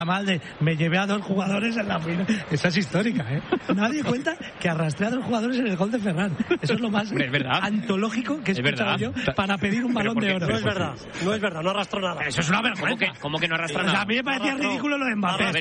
Mal me llevé a 2 jugadores en la final. Esa es histórica, ¿eh? Nadie cuenta que arrastré a 2 jugadores en el gol de Ferran. Eso es lo más antológico que he escuchado yo para pedir un balón de oro. No es verdad, no arrastró nada. Eso es una vergüenza. ¿Cómo que no arrastró nada? A mí me parecía ridículo lo de Mbappé.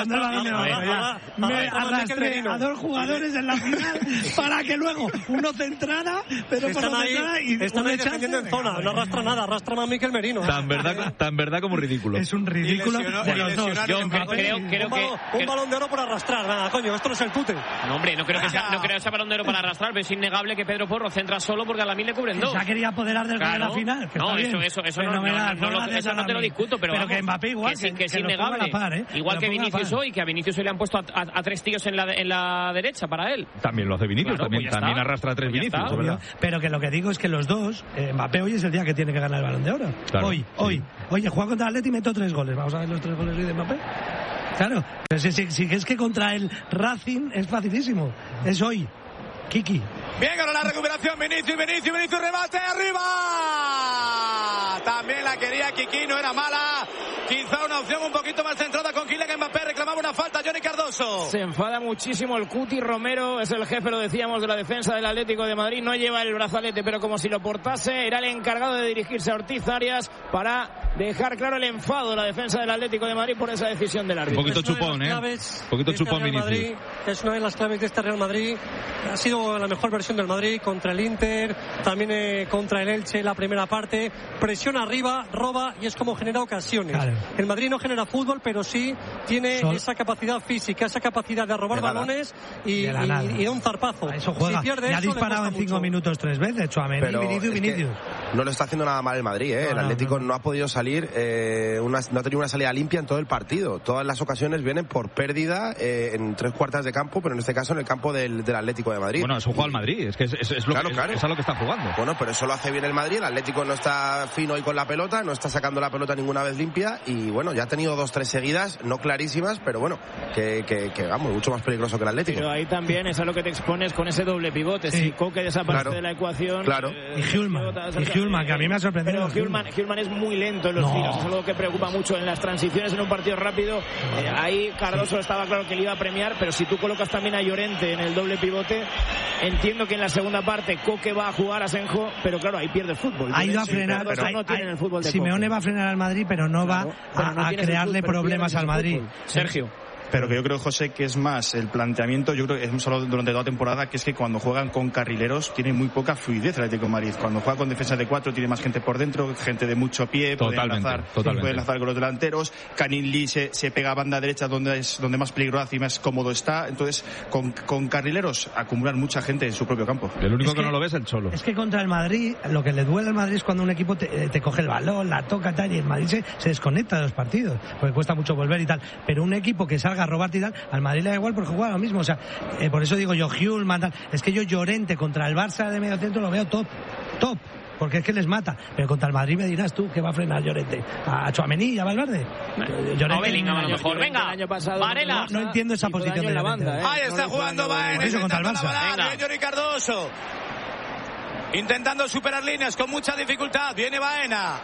Me arrastré a 2 jugadores en la final para que luego uno centrara, pero están ahí defendiendo en zona. No arrastra nada, arrastra más Mikel Merino. Tan verdad como ridículo. Es un ridículo de los dos. Yo creo que un balón de oro por arrastrar, nada, coño, esto no es el tute. No, hombre, no creo que sea balón de oro para arrastrar, pero es innegable que Pedro Porro centra solo porque a Lamine le cubren 2. Ya quería apoderar del gol de la final. No, eso no te lo discuto, pero que Mbappé igual, que es innegable. Igual que Vinicius hoy, que a Vinicius hoy le han puesto a 3 tíos en la derecha para él. También lo hace Vinicius, también arrastra a 3 Vinicius, ¿verdad? Pero que lo que digo es que los dos, Mbappé hoy es el día que tiene que ganar el balón de oro. Hoy. Oye, juega contra el Atleti y meto 3 goles. Vamos a ver los 3 goles hoy de Mbappé. Claro, pero si es que contra el Racing es facilísimo. Es hoy. Kiki. Bien, ahora la recuperación. Vinicius, remate arriba. También la quería Kiki, no era mala. Quizá una opción un poquito más centrada con Kylian Mbappé. Reclamaba una falta Johnny Cardoso. Se enfada muchísimo el Cuti Romero. Es el jefe, lo decíamos, de la defensa del Atlético de Madrid. No lleva el brazalete, pero como si lo portase. Era el encargado de dirigirse a Ortiz Arias para dejar claro el enfado de la defensa del Atlético de Madrid por esa decisión del árbitro. Un poquito chupón, Vinicius. Es una de las claves de este Real Madrid. Ha sido la mejor versión del Madrid contra el Inter, también contra el Elche la primera parte. Presiona arriba, roba y es como genera ocasiones. Claro. El Madrid no genera fútbol, pero sí tiene esa capacidad física, esa capacidad de robar balones y de un zarpazo. A eso juega. Si pierde y ha disparado en 5 minutos 3 veces. Tchouaméni, Vinicius. No lo está haciendo nada mal el Madrid, ¿eh? El Atlético no ha podido salir, no ha tenido una salida limpia en todo el partido. Todas las ocasiones vienen por pérdida en 3 cuartas de campo, pero en este caso en el campo del Atlético de Madrid. Bueno, eso juega el Madrid, es lo que está jugando. Bueno, pero eso lo hace bien el Madrid. El Atlético no está fino hoy con la pelota, no está sacando la pelota ninguna vez limpia y bueno, ya ha tenido 2-3 seguidas, no clarísimas, pero bueno, que vamos, mucho más peligroso que el Atlético. Pero ahí también es a lo que te expones con ese doble pivote. Sí. Si Koke desaparece de la ecuación. Claro. Y Hjulman, que a mí me ha sorprendido. Pero Hjulman es muy lento en los tiros, es algo que preocupa mucho en las transiciones en un partido rápido. Ahí Cardoso estaba claro que le iba a premiar, pero si tú colocas también a Llorente en el doble pivote, entiendo que en la segunda parte Koke va a jugar a Asenjo, pero claro, ahí pierde el fútbol. Ha ido a frenar, Simeone va a frenar al Madrid, pero no va a crearle problemas al Madrid. Sergio. Pero que yo creo, José, que es más el planteamiento, yo creo que hemos hablado durante toda la temporada, que es que cuando juegan con carrileros tiene muy poca fluidez el Atlético de Madrid. Cuando juega con defensa de 4 tiene más gente por dentro, gente de mucho pie, puede enlazar con los delanteros. Canin Lee se pega a banda derecha donde más peligro hace y más cómodo está. Entonces, con carrileros acumulan mucha gente en su propio campo. El único que no lo ve es el Cholo. Es que contra el Madrid, lo que le duele al Madrid es cuando un equipo te coge el balón, la toca tal, y el Madrid se desconecta de los partidos, porque cuesta mucho volver y tal. Pero un equipo que salga a robarte y tal, al Madrid le da igual porque juega lo mismo. O sea, por eso digo yo, Hjulman, tal. Es que yo Llorente contra el Barça de medio centro lo veo top, porque es que les mata. Pero contra el Madrid me dirás tú que va a frenar Llorente. A Tchouaméni y a Valverde. Llorente, a lo mejor. Venga, Varela. No entiendo esa posición de la banda. Ahí está jugando Baena. Eso contra el Barça. Bien, Johnny Cardoso. Intentando superar líneas con mucha dificultad. Viene Baena.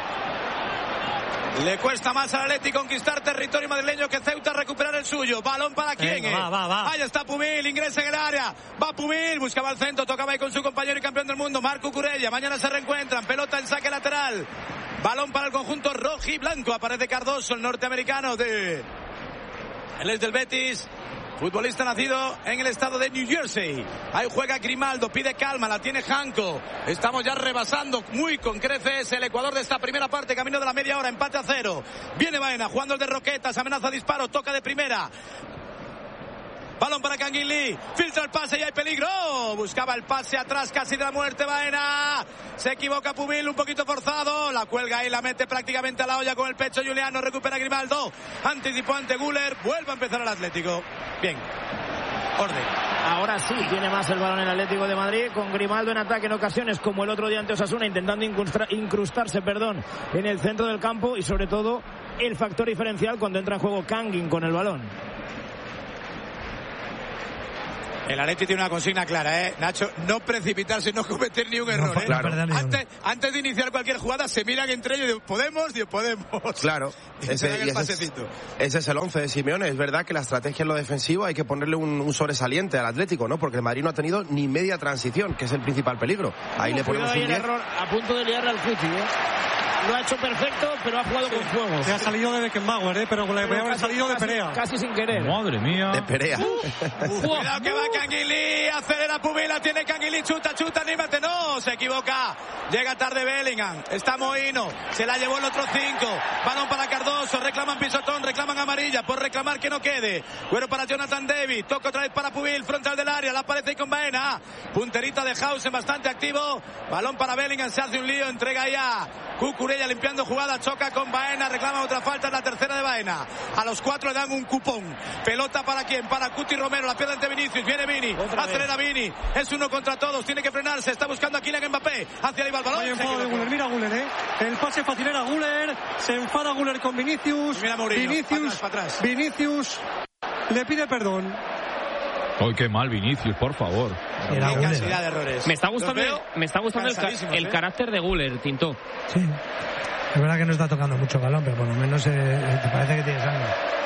Le cuesta más al Atleti conquistar territorio madrileño que Ceuta recuperar el suyo. Balón para quién. Va. Ahí está Pumil, ingresa en el área. Va Pumil, buscaba el centro, tocaba ahí con su compañero y campeón del mundo, Marco Curella. Mañana se reencuentran, pelota en saque lateral. Balón para el conjunto rojiblanco. Aparece Cardoso, el norteamericano él es del Betis. Futbolista nacido en el estado de New Jersey. Ahí juega Grimaldo, pide calma, la tiene Janko. Estamos ya rebasando muy con creces el Ecuador de esta primera parte, camino de la media hora, empate a 0. Viene Baena, jugando el de Roquetas, amenaza disparo, toca de primera. Balón para Kangin Lee, filtra el pase y hay peligro. Buscaba el pase atrás, casi de la muerte Baena. Se equivoca Pumil, un poquito forzado. La cuelga y la mete prácticamente a la olla con el pecho Juliano. Recupera Grimaldo. Anticipó ante Güler. Vuelve a empezar el Atlético. Bien. Orden. Ahora sí tiene más el balón el Atlético de Madrid, con Grimaldo en ataque en ocasiones como el otro día ante Osasuna, intentando incrustarse en el centro del campo, y sobre todo el factor diferencial cuando entra en juego Kangin con el balón. El Atleti tiene una consigna clara, Nacho, no precipitarse y no cometer ni un error. Claro. Antes de iniciar cualquier jugada se miran entre ellos y podemos. Claro, ese es el 11 de Simeone. Es verdad que la estrategia en lo defensivo hay que ponerle un sobresaliente al Atlético, ¿no? Porque el Madrid no ha tenido ni media transición, que es el principal peligro. Ahí le ponemos un 10. Error a punto de liarle al Cuti, Lo ha hecho perfecto, pero ha jugado con fuego. Se ha salido de Beckenbauer, pero le voy a haber salido de Perea. Casi sin querer. Madre mía. De Perea. Cuidado que va Canguilí, acelera Pumila, tiene Canguilí, chuta, anímate, no, se equivoca. Llega tarde Bellingham, está Mohino, se la llevó el otro 5. Balón para Cardoso, reclaman pisotón, reclaman amarilla, por reclamar que no quede. Cuero para Jonathan David, toca otra vez para Pubil, frontal del área, la aparece ahí con Baena. Punterita de Hausen, bastante activo. Balón para Bellingham, se hace un lío, entrega ya. Cucurella limpiando jugada, choca con Baena, reclama otra falta, es la tercera de Baena. A los 4 le dan un cupón. Pelota para quién, para Cuti Romero, la pierde ante Vinicius, viene Vini, acelera Vini, es uno contra todos, tiene que frenarse, está buscando a Kylian Mbappé, hacia ahí va el balón. Guller, mira Guller, el pase fácil era Guller, se enfada Guller con Vinicius. Mira Mourinho, para atrás. Vinicius le pide perdón. ¡Ay, qué mal Vinicius, por favor! Qué cantidad de errores. Me está gustando el carácter de Guller, Tinto. Sí. Es verdad que no está tocando mucho balón, pero por lo menos te parece que tiene sangre.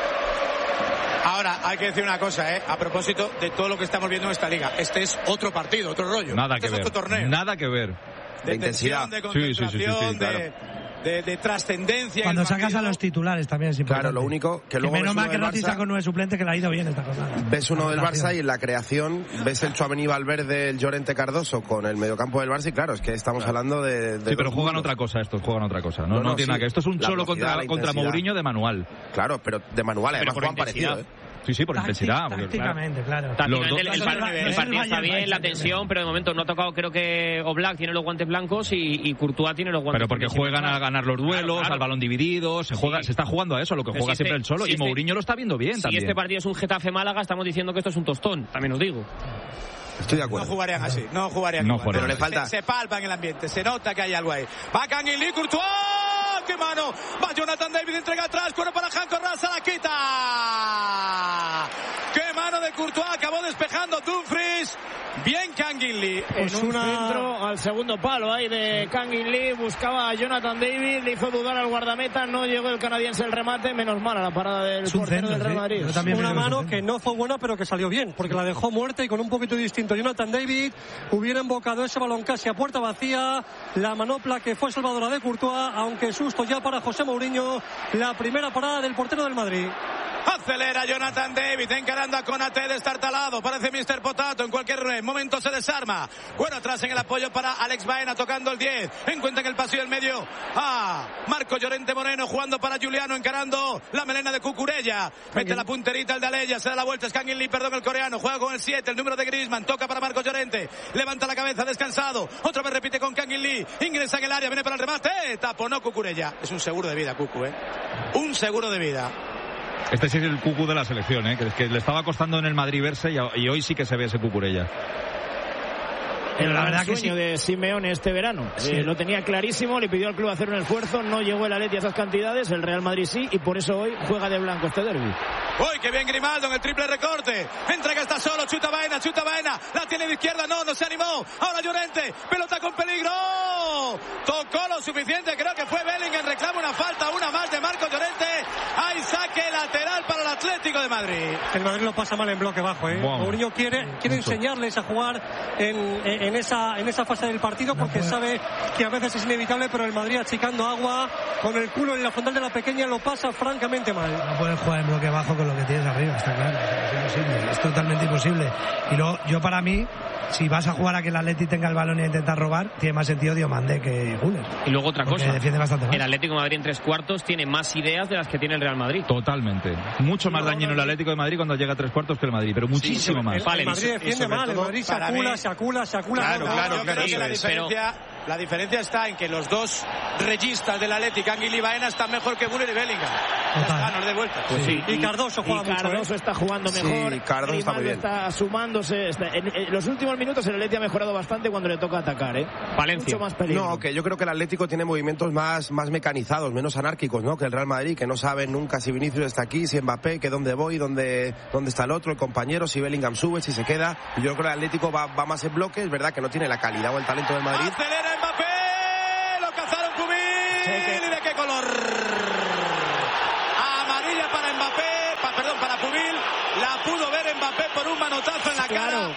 Ahora, hay que decir una cosa, a propósito de todo lo que estamos viendo en esta liga. Este es otro partido, otro rollo. Nada que ver. Otro torneo. Nada que ver. De intensidad. De concentración, claro. de trascendencia. Cuando sacas a los titulares también es importante. Claro, lo único que luego menos mal que no Barça, con 9 suplentes, que le ha ido bien esta cosa. Ves uno del Barça y en la creación ves el Tchouaméni, Valverde, el Llorente, Cardoso con el mediocampo del Barça y claro, es que estamos hablando de sí, pero juegan otra cosa estos, No tiene nada que... Esto es un cholo contra Mourinho de manual. Claro, pero de manual, además juegan parecido, Sí, por intensidad. Tácticamente, claro. El partido está bien, la tensión, pero de momento no ha tocado, creo que Oblak tiene los guantes blancos y Courtois tiene los guantes. Pero porque juegan a ganar los duelos, al balón dividido, se está jugando a eso, a lo que juega siempre el Cholo, y Mourinho lo está viendo bien también. Si este partido es un Getafe-Málaga, estamos diciendo que esto es un tostón, también os digo. Estoy de acuerdo. No jugarían así, no jugarían. Pero le falta. Se palpa en el ambiente, se nota que hay algo ahí. Va Canguilí, Courtois. ¡Qué mano! Va Jonathan David, entrega atrás, cuero para Janko Rasa, la quita. ¡Qué mano de Courtois! Acabó despejando Dumfries. Bien Canguilí. En un centro al segundo palo ahí de Canguilí, buscaba a Jonathan David, le hizo dudar al guardameta, no llegó el canadiense el remate, menos mal a la parada del portero del Real Madrid. Una mano que no fue buena, pero que salió bien, porque la dejó muerta y con un poquito distinto. Jonathan David hubiera embocado ese balón casi a puerta vacía, la manopla que fue salvadora de Courtois, aunque susto ya para José Mourinho, la primera parada del portero del Madrid. Acelera Jonathan David, encarando a Konaté destartalado, parece Mr. Potato, en cualquier momento se desarma. Bueno, atrás en el apoyo para Alex Baena, tocando el 10, encuentra en el pasillo del medio Marco Llorente Moreno, jugando para Juliano, encarando la melena de Cucurella, mete la punterita el de Aleya, se da la vuelta, es Canguilí, el coreano, juega con el 7, el número de Griezmann, toca para Marco Llorente, levanta la cabeza, descansado, otra vez repite con Canguilí, ingresa en el área, viene para el remate, taponó Cucurella, es un seguro de vida Cucu, un seguro de vida. Este sí es el Cucu de la selección, que le estaba costando en el Madrid verse y hoy sí que se ve ese Cucurella. Era la verdad que sí de Simeone este verano. Sí. Lo tenía clarísimo, le pidió al club hacer un esfuerzo, no llegó el Atleti a esas cantidades, el Real Madrid sí, y por eso hoy juega de blanco este derbi. ¡Uy, qué bien Grimaldo en el triple recorte! Entrega, está solo, chuta Baena, la tiene de izquierda, no se animó. Ahora Llorente, pelota con peligro. Tocó lo suficiente, creo que fue Bellingham, reclama una falta, una más de Marco Llorente. Hay saque lateral para el Atlético de Madrid. El Madrid lo pasa mal en bloque bajo, Wow. Mourinho quiere enseñarles a jugar en esa fase del partido, porque sabe que a veces es inevitable, pero el Madrid achicando agua con el culo en la frontal de la pequeña lo pasa francamente mal. No puedes jugar en bloque bajo con lo que tienes arriba, está claro, es imposible, es totalmente imposible. Y luego, yo para mí, si vas a jugar a que el Atleti tenga el balón y a intentar robar, tiene más sentido Diomandé que Guller. Y luego otra cosa, defiende bastante mal. El Atlético de Madrid en 3/4 tiene más ideas de las que tiene el Real Madrid. Totalmente. Mucho más dañino el Atlético de Madrid cuando llega a 3/4 que el Madrid, pero muchísimo más. El Madrid defiende mal, el Madrid se acula. Claro, la diferencia está en que los dos registas del Atlético, Canguilí y Baena, están mejor que Guller y Bellingham. Nos de vuelta. Pues sí. Y Cardoso juega mucho. Cardoso está jugando mejor. Sí, Cardoso está muy bien. Está sumándose. En los últimos minutos el Atleti ha mejorado bastante cuando le toca atacar, Valencia. Mucho más peligro. No, que yo creo que el Atlético tiene movimientos más mecanizados, menos anárquicos, ¿no? Que el Real Madrid, que no sabe nunca si Vinicius está aquí, si Mbappé, que dónde voy, dónde está el otro, el compañero, si Bellingham sube, si se queda. Y yo creo que el Atlético va más en bloque. Es verdad que no tiene la calidad o el talento del Madrid. Acelera Mbappé, lo cazaron Pubil. ¿Y de qué color? Amarilla para Mbappé, para Pubil. La pudo ver Mbappé por un manotazo en la cara.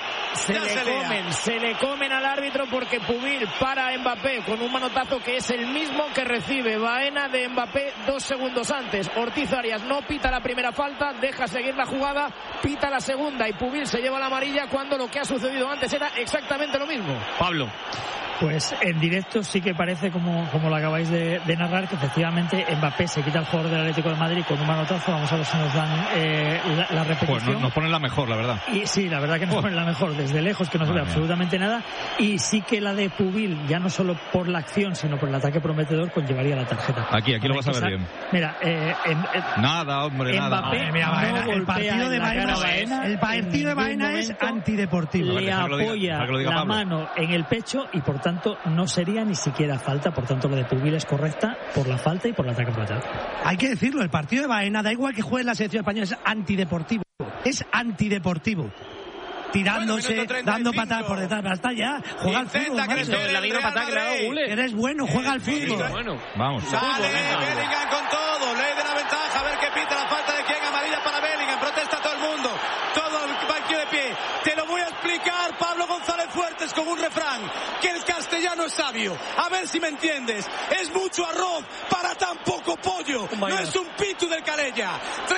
Se le comen al árbitro porque Pubil para a Mbappé con un manotazo que es el mismo que recibe Baena de Mbappé 2 segundos antes. Ortiz Arias no pita la primera falta, deja seguir la jugada, pita la segunda y Pubil se lleva la amarilla cuando lo que ha sucedido antes era exactamente lo mismo. Pablo. Pues en directo sí que parece, como lo acabáis de narrar, que efectivamente Mbappé se quita al jugador del Atlético de Madrid con un manotazo. Vamos a ver si nos dan la repetición. Pues nos ponen la mejor, la verdad. Y sí, la verdad que nos ponen la mejor, desde lejos, que no se ve absolutamente nada. Y sí que la de Pubil, ya no solo por la acción, sino por el ataque prometedor, conllevaría la tarjeta. Aquí lo vas a ver bien. Mira, nada, hombre, Mbappé nada. El partido de Baena es antideportivo. Le apoya la mano en el pecho y por tanto no sería ni siquiera falta. Por tanto, lo de Pubil es correcta por la falta y por el ataque frontal. Hay que decirlo, el partido de Baena, da igual que juegue en la selección española, es antideportivo. Es antideportivo. Tirándose, bueno, dando patadas por detrás, pero hasta ya, juega al fútbol. La misma patada que le ha dado Gule. Eres bueno, juega al fútbol. Bueno, vamos. Sale Bellingham con todo, ley de la ventaja, a ver qué pita la falta de quién, amarilla para Bellingham, protesta todo el mundo, todo el banquillo de pie. Te lo voy a explicar, Pablo González Fuertes, con un refrán, que el castellano es sabio. A ver si me entiendes. Es mucho arroz para tan poco pollo. No es un pitu del Calella.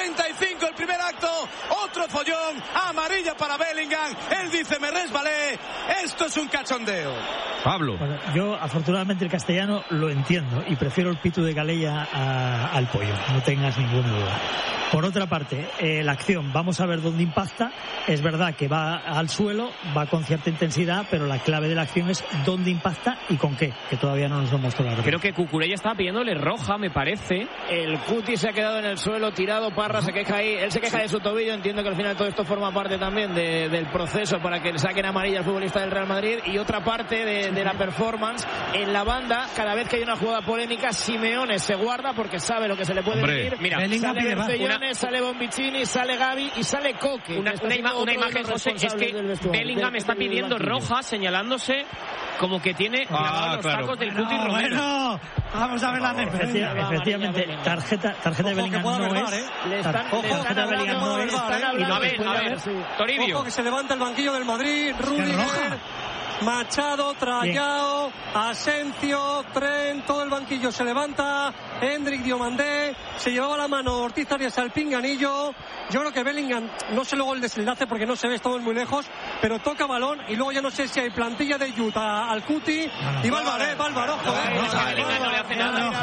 35 el primer acto, otro follón, amarilla para Bellingham. Él dice, me resbalé. Esto es un cachondeo. Pablo. Bueno, yo afortunadamente el castellano lo entiendo y prefiero el pitu de Calella al pollo, no tengas ninguna duda. Por otra parte, la acción, vamos a ver dónde impacta. Es verdad que va al suelo, va con cierta intensidad, pero la clave de la acción es dónde impacta y con qué, que todavía no nos lo mostró la verdad. Creo que Cucurella estaba pidiéndole roja, me parece. El Cuti se ha quedado en el suelo tirado, Parra se queja ahí, él se queja de su tobillo, entiendo que al final todo esto forma parte también del proceso para que le saquen amarilla al futbolista del Real Madrid. Y otra parte de la performance, en la banda, cada vez que hay una jugada polémica, Simeone se guarda porque sabe lo que se le puede venir. Mira, sale Bercellone, sale Bombicini, sale Gavi y sale Coque. Una imagen, José, es que Bellingham está pidiendo roja, señalándose como que tiene los tacos del Cuti Romero. Bueno, vamos a ver la referencia. Efectivamente, tarjeta de Bellingham no es. Tarjeta de Bellingham no es. A ver, Toribio. Ojo que se levanta el banquillo del Madrid, Rudiger, Machado, Trayao, Asencio, Tren, todo el banquillo se levanta, Hendrik, Diomandé, se llevaba la mano Ortiz Arias al pinganillo. Yo creo que Bellingham, no sé luego el desenlace porque no se ve, estamos muy lejos, pero toca balón y luego ya no sé si hay plantilla de Utah al Cuti y va Álvaro, ojo. Bellingham no le hace nada.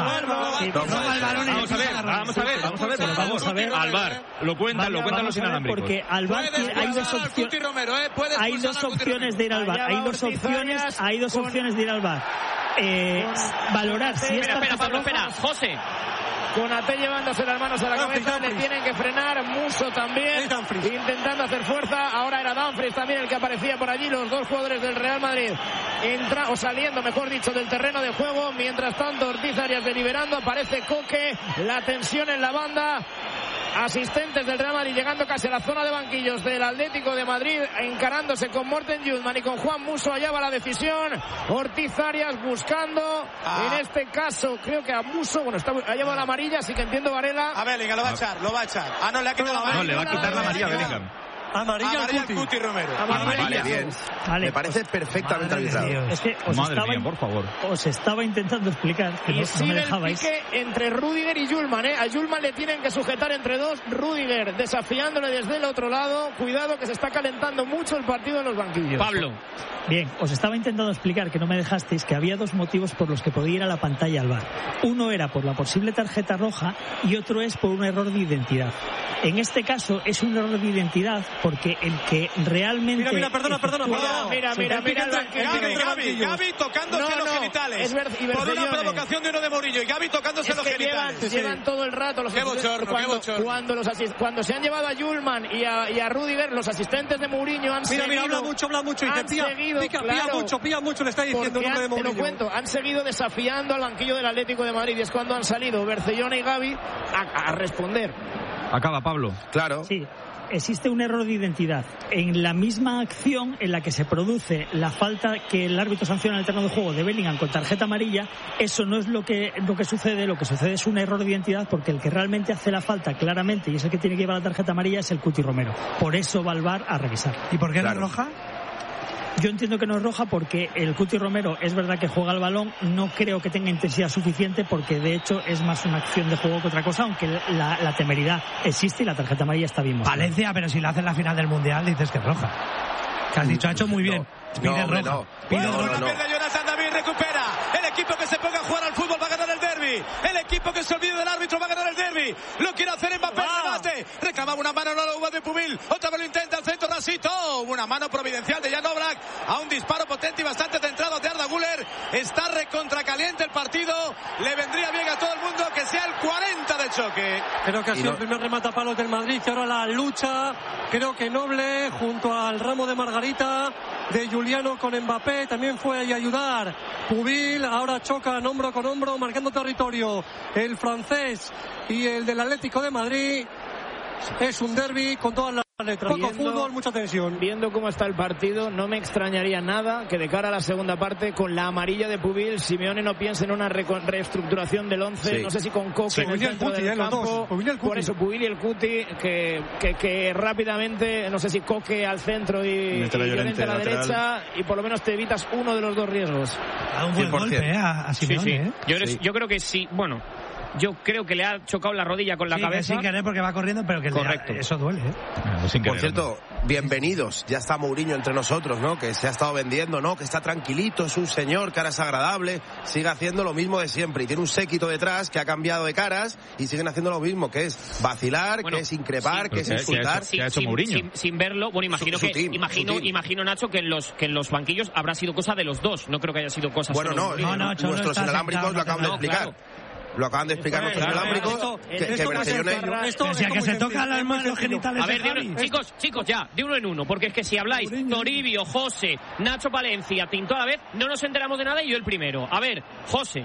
Vamos a ver. Al VAR, lo cuentan los inalámbricos. Porque al VAR hay dos opciones de ir al VAR. Hay dos opciones de ir al VAR. Valorar si esta Espera, José. Konaté llevándose las manos a la cabeza, le tienen que frenar, Musso también, intentando hacer fuerza, ahora era Dumfries también el que aparecía por allí, los dos jugadores del Real Madrid saliendo, mejor dicho, del terreno de juego, mientras tanto Ortiz Arias deliberando, aparece Coque, la tensión en la banda, asistentes del Real Madrid llegando casi a la zona de banquillos del Atlético de Madrid, encarándose con Morten Judman y con Juan Musso. Allá va la decisión, Ortiz Arias buscando, en este caso creo que a Musso, allá va la amarilla, así que entiendo Varela. A Bellingham lo va a echar. No, le ha quitado la amarilla. No, le va a quitar la amarilla a Bellingham. Amarilla al Cuti Romero. Vale, bien. Me parece perfectamente arbitrado. Es que por favor. Os estaba intentando explicar que no me dejabais. El pique entre Rudiger y Yulman, A Yulman le tienen que sujetar entre dos. Rudiger desafiándole desde el otro lado. Cuidado que se está calentando mucho el partido en los banquillos. Pablo. Bien, os estaba intentando explicar que no me dejasteis que había dos motivos por los que podía ir a la pantalla al VAR. Uno era por la posible tarjeta roja y otro es por un error de identidad. En este caso es un error de identidad porque el que realmente... Mira, perdona. Mira, Gavi tocándose los genitales. Por una provocación de uno de Mourinho y Gavi tocándose los genitales. Llevan todo el rato los cuando se han llevado a Julman y a Rudiger, los asistentes de Mourinho han seguido... Mira, habla mucho y pilla mucho, le está diciendo el nombre de Mourinho. Te lo cuento, han seguido desafiando al banquillo del Atlético de Madrid y es cuando han salido Bercellona y Gavi a responder. Acaba, Pablo. Claro. Sí. Existe un error de identidad. En la misma acción en la que se produce la falta que el árbitro sanciona en el terreno de juego de Bellingham con tarjeta amarilla, eso no es lo que sucede. Lo que sucede es un error de identidad porque el que realmente hace la falta claramente y es el que tiene que llevar la tarjeta amarilla es el Cuti Romero. Por eso va al VAR a revisar. ¿Y por qué no es roja? Yo entiendo que no es roja porque el Cuti Romero es verdad que juega el balón, no creo que tenga intensidad suficiente porque de hecho es más una acción de juego que otra cosa, aunque la temeridad existe y la tarjeta amarilla está bien mostrada. Valencia, pero si la hace en la final del Mundial dices que es roja. Que has dicho, ha hecho muy bien. Pide roja. Pierde Jonathan David, recupera. El equipo que se ponga a jugar al fútbol va a ganar el derbi. El equipo que se olvide del árbitro va a ganar el derbi. Lo quiere hacer Mbappé, remate. Reclamaba una mano, no la hubo de Pubil. Otra vez lo intenta al centro, Rasito. Una mano providencial de Jan Oblak a un disparo potente y bastante centrado de Arda Güler. Está recontracaliente el partido. Le vendría bien a todo el mundo que sea el 40 de choque. Creo que ha sido el primer rematapalos del Madrid y ahora la lucha, creo que noble, junto al ramo de Margarita de Juliano con Mbappé, también fue a ayudar Pubil, ahora chocan hombro con hombro, marcando territorio el francés y el del Atlético de Madrid. Es un derbi con todas las letras. Poco fútbol, mucha tensión. Viendo cómo está el partido, no me extrañaría nada que de cara a la segunda parte, con la amarilla de Pubil, Simeone no piense en una reestructuración del 11, sí. No sé si con Coque en el centro del campo. Por eso Pubil y el Cuti, que rápidamente, no sé si Coque al centro y Llorente a la derecha, y por lo menos te evitas uno de los dos riesgos. A un buen golpe a Simeone. Yo creo que sí, bueno... Yo creo que le ha chocado la rodilla con la cabeza. Sin querer porque va corriendo, pero que eso duele. Por cierto, bienvenidos. Ya está Mourinho entre nosotros, ¿no? Que se ha estado vendiendo, ¿no? Que está tranquilito, es un señor, que ahora es agradable. Sigue haciendo lo mismo de siempre. Y tiene un séquito detrás que ha cambiado de caras y siguen haciendo lo mismo, que es vacilar, que es increpar, que es insultar. ¿Qué ha hecho Mourinho? Sin verlo, bueno, imagino, Nacho, que en los banquillos habrá sido cosa de los dos. No creo que haya sido cosa solo de Mourinho. Nuestros inalámbricos lo acaban de explicar. Claro. Lo acaban de explicar nuestros inalámbricos que Bercellona que se tocan las manos genitales. A ver, chicos, ya, de uno en uno, porque es que si habláis Toribio, José, Nacho Palencia, Tinto a la vez, no nos enteramos de nada y yo el primero. A ver, José.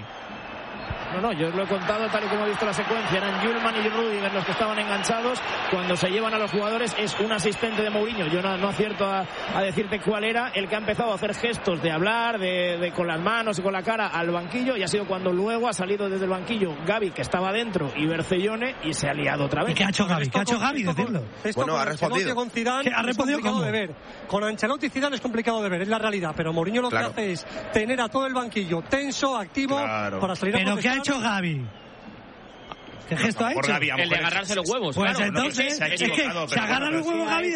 No, yo os lo he contado tal y como he visto la secuencia. Eran Julman y Rudiger los que estaban enganchados. Cuando se llevan a los jugadores es un asistente de Mourinho. Yo no acierto a decirte cuál era el que ha empezado a hacer gestos de hablar, de con las manos y con la cara al banquillo, y ha sido cuando luego ha salido desde el banquillo Gavi, que estaba dentro, y Bercellone, y se ha liado otra vez. ¿Y qué ha hecho Gavi? ¿Qué ha hecho Gavi? Decirlo. Bueno, ha respondido. Con Zidane ¿Ha respondido cómo? De ver. Con Ancelotti y Zidane es complicado de ver, es la realidad. Pero Mourinho lo que hace es tener a todo el banquillo tenso, activo, para salir a ¿Pero qué ha hecho Gavi? ¿Qué gesto ha hecho? El de agarrarse los huevos. Pues claro, entonces, es que se agarra los huevos Gavi.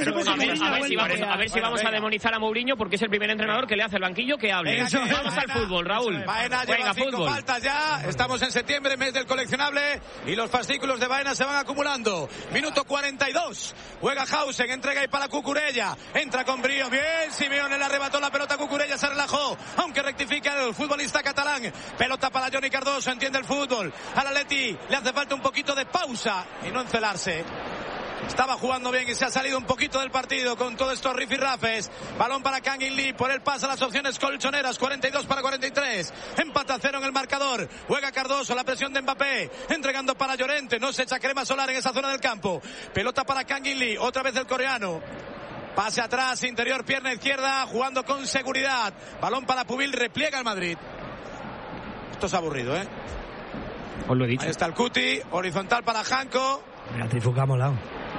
A ver si vamos a demonizar a Mourinho porque es el primer entrenador que le hace el banquillo que hable. Vamos al fútbol, Raúl. Baena lleva 5 faltas ya. Estamos en septiembre, mes del coleccionable, y los fascículos de Baena se van acumulando. Minuto 42. Juega Hausen, entrega ahí para Cucurella. Entra con brío. Bien, Simeone le arrebató la pelota a Cucurella, se relajó. Aunque rectifica el futbolista catalán. Pelota para Johnny Cardoso, entiende el fútbol. Al Atleti le hace falta un poquito de pausa y no encelarse. Estaba jugando bien y se ha salido un poquito del partido con todos estos rifirrafes. Balón para Kangin Lee, por él pasa las opciones colchoneras, 42-43. Empata 0 en el marcador. Juega Cardoso, la presión de Mbappé, entregando para Llorente, no se echa crema solar en esa zona del campo. Pelota para Kangin Lee, otra vez el coreano. Pase atrás, interior, pierna izquierda, jugando con seguridad. Balón para Pubil, repliega el Madrid. Esto es aburrido, ¿eh? Os lo he dicho. Ahí está el Cuti, horizontal para Janko. Mira, Trifuca molado.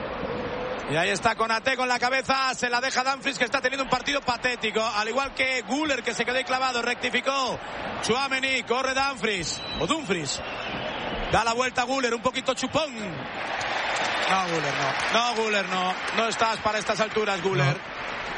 Y ahí está Konaté con la cabeza, se la deja Dumfries, que está teniendo un partido patético, al igual que Güler, que se quedó ahí clavado, rectificó Tchouaméni, corre Dumfries, da la vuelta a Güler, un poquito chupón. No, Güler no estás para estas alturas, Güler.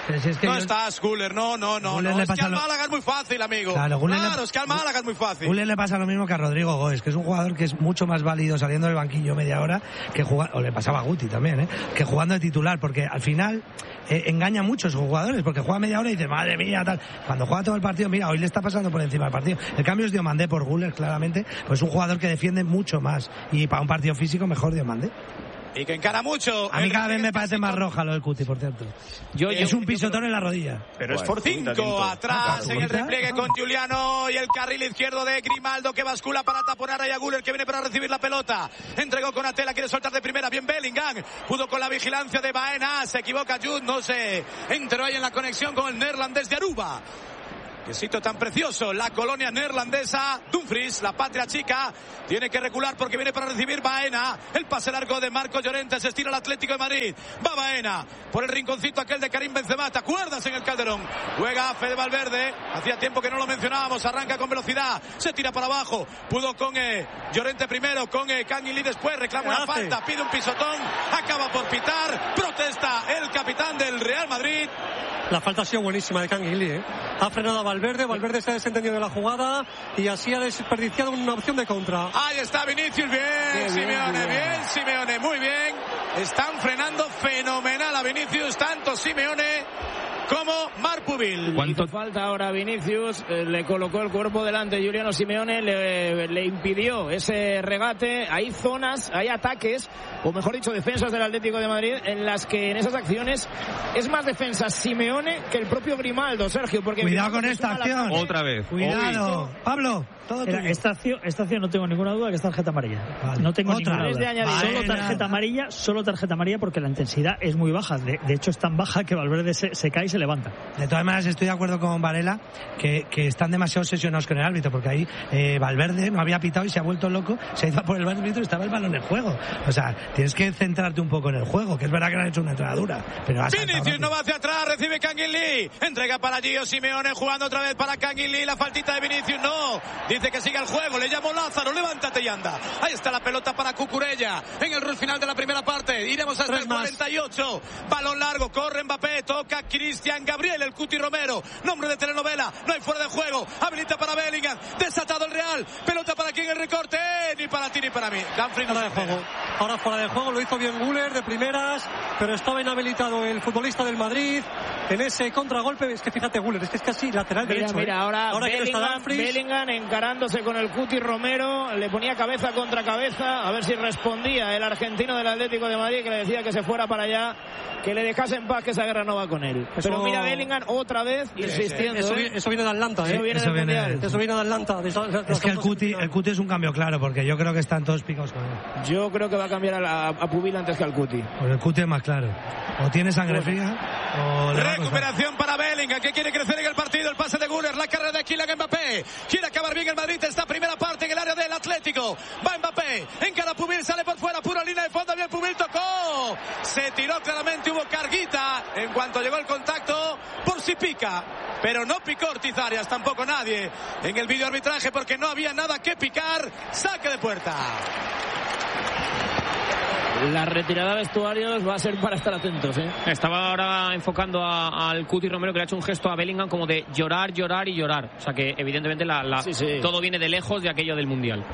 Si es que no estás, Güler, no. Es que al Málaga es muy fácil, amigo. Claro, es que al Málaga es muy fácil. Güler le pasa lo mismo que a Rodrigo Goes, que es un jugador que es mucho más válido saliendo del banquillo media hora que jugando, o le pasaba a Guti también, que jugando de titular, porque al final engaña mucho a sus jugadores, porque juega media hora y dice, madre mía, tal. Cuando juega todo el partido, mira, hoy le está pasando por encima del partido. El cambio es Diomandé por Güler, claramente, pues un jugador que defiende mucho más, y para un partido físico mejor Diomandé. Y que encara mucho. A mí cada vez me parece más roja lo del Cuti, por cierto. Es un pisotón en la rodilla. Pero es por 5 atrás en el repliegue con Giuliano y el carril izquierdo de Grimaldo que bascula para taponar a Güler, que viene para recibir la pelota. Entregó con Atela, quiere soltar de primera. Bien Bellingham. Pudo con la vigilancia de Baena. Se equivoca Jude, no se entró ahí en la conexión con el neerlandés de Aruba. Qué sitio tan precioso, la colonia neerlandesa. Dumfries, la patria chica, tiene que recular porque viene para recibir Baena. El pase largo de Marco Llorente, se estira el Atlético de Madrid. Va Baena por el rinconcito aquel de Karim Benzema. ¿Te acuerdas en el Calderón? Juega Fede Valverde, hacía tiempo que no lo mencionábamos. Arranca con velocidad, se tira para abajo. Pudo con Llorente primero, con Kangin Lee después. Reclama una falta, pide un pisotón, acaba por pitar. Protesta el capitán del Real Madrid. La falta ha sido buenísima de Kangin Lee, Ha frenado a Valverde se ha desentendido de la jugada y así ha desperdiciado una opción de contra. Ahí está Vinicius, bien Simeone, muy bien. Están frenando fenomenal a Vinicius, tanto Simeone como Marpubil. ¿Cuánto falta ahora a Vinicius? Le colocó el cuerpo delante Giuliano Simeone, le impidió ese regate. Hay zonas, hay ataques, o mejor dicho, defensas del Atlético de Madrid, en las que en esas acciones es más defensa Simeone que el propio Grimaldo, Sergio. Porque cuidado con esta acción. Otra vez. Cuidado. Pablo. Esta acción no tengo ninguna duda que es tarjeta amarilla. Vale. No tengo ninguna duda. Solo tarjeta amarilla porque la intensidad es muy baja. De hecho es tan baja que Valverde se cae y se levanta. De todas maneras estoy de acuerdo con Varela que están demasiado obsesionados con el árbitro, porque ahí Valverde no había pitado y se ha vuelto loco, se ha ido por el árbitro y estaba el balón en juego. O sea, tienes que centrarte un poco en el juego, que es verdad que no han hecho una entradura. Pero Vinicius no va hacia atrás, recibe Kangin Lee, entrega para Gio Simeone, jugando otra vez para Kangin Lee, la faltita de Vinicius, no, dice que siga el juego, le llamo Lázaro, levántate y anda. Ahí está la pelota para Cucurella en el final de la primera parte. Iremos hasta el 48. Balón largo, corre Mbappé, toca Cristian Gabriel, el Cuti Romero, nombre de telenovela, no hay fuera de juego, habilita para Bellingham, desatado el Real, pelota para quien el recorte, ni para ti ni para mí. Danfrey no fuera de juego. Ahora fuera de juego, lo hizo bien Güler de primeras, pero estaba inhabilitado el futbolista del Madrid en ese contragolpe. Es que fíjate, Güler, es que es casi lateral derecho. Mira, ahora Bellingham encarándose con el Cuti Romero, le ponía cabeza contra cabeza, a ver si respondía el argentino del Atlético de Madrid, que le decía que se fuera para allá, que le dejase en paz, que esa guerra no va con él. Pero mira Bellingham otra vez insistiendo. Eso viene de Atlanta, Eso viene del Mundial. Eso viene de Atlanta. Es que el Cuti es un cambio claro, porque yo creo que están todos picados con él. Yo creo que va a cambiar a Pubil antes que al Cuti. Pues el Cuti es más claro. O tiene sangre fría o... Recuperación para Bellingham, que quiere crecer en el partido. El pase de Güler, la carrera de Kylian Mbappé. Quiere acabar bien el Madrid esta primera parte en el área del Atlético. Va Mbappé, encara Pubil, sale por fuera, pura línea de fondo. Bien Pubil, tocó. Se tiró claramente, hubo carguita en cuanto llegó el contacto por si pica. Pero no picó Ortiz Arias, tampoco nadie en el video arbitraje, porque no había nada que picar. Saque de puerta. La retirada de vestuarios va a ser para estar atentos, Estaba ahora enfocando al Cuti Romero, que le ha hecho un gesto a Bellingham como de llorar, llorar y llorar. O sea que evidentemente sí. Todo viene de lejos de aquello del Mundial.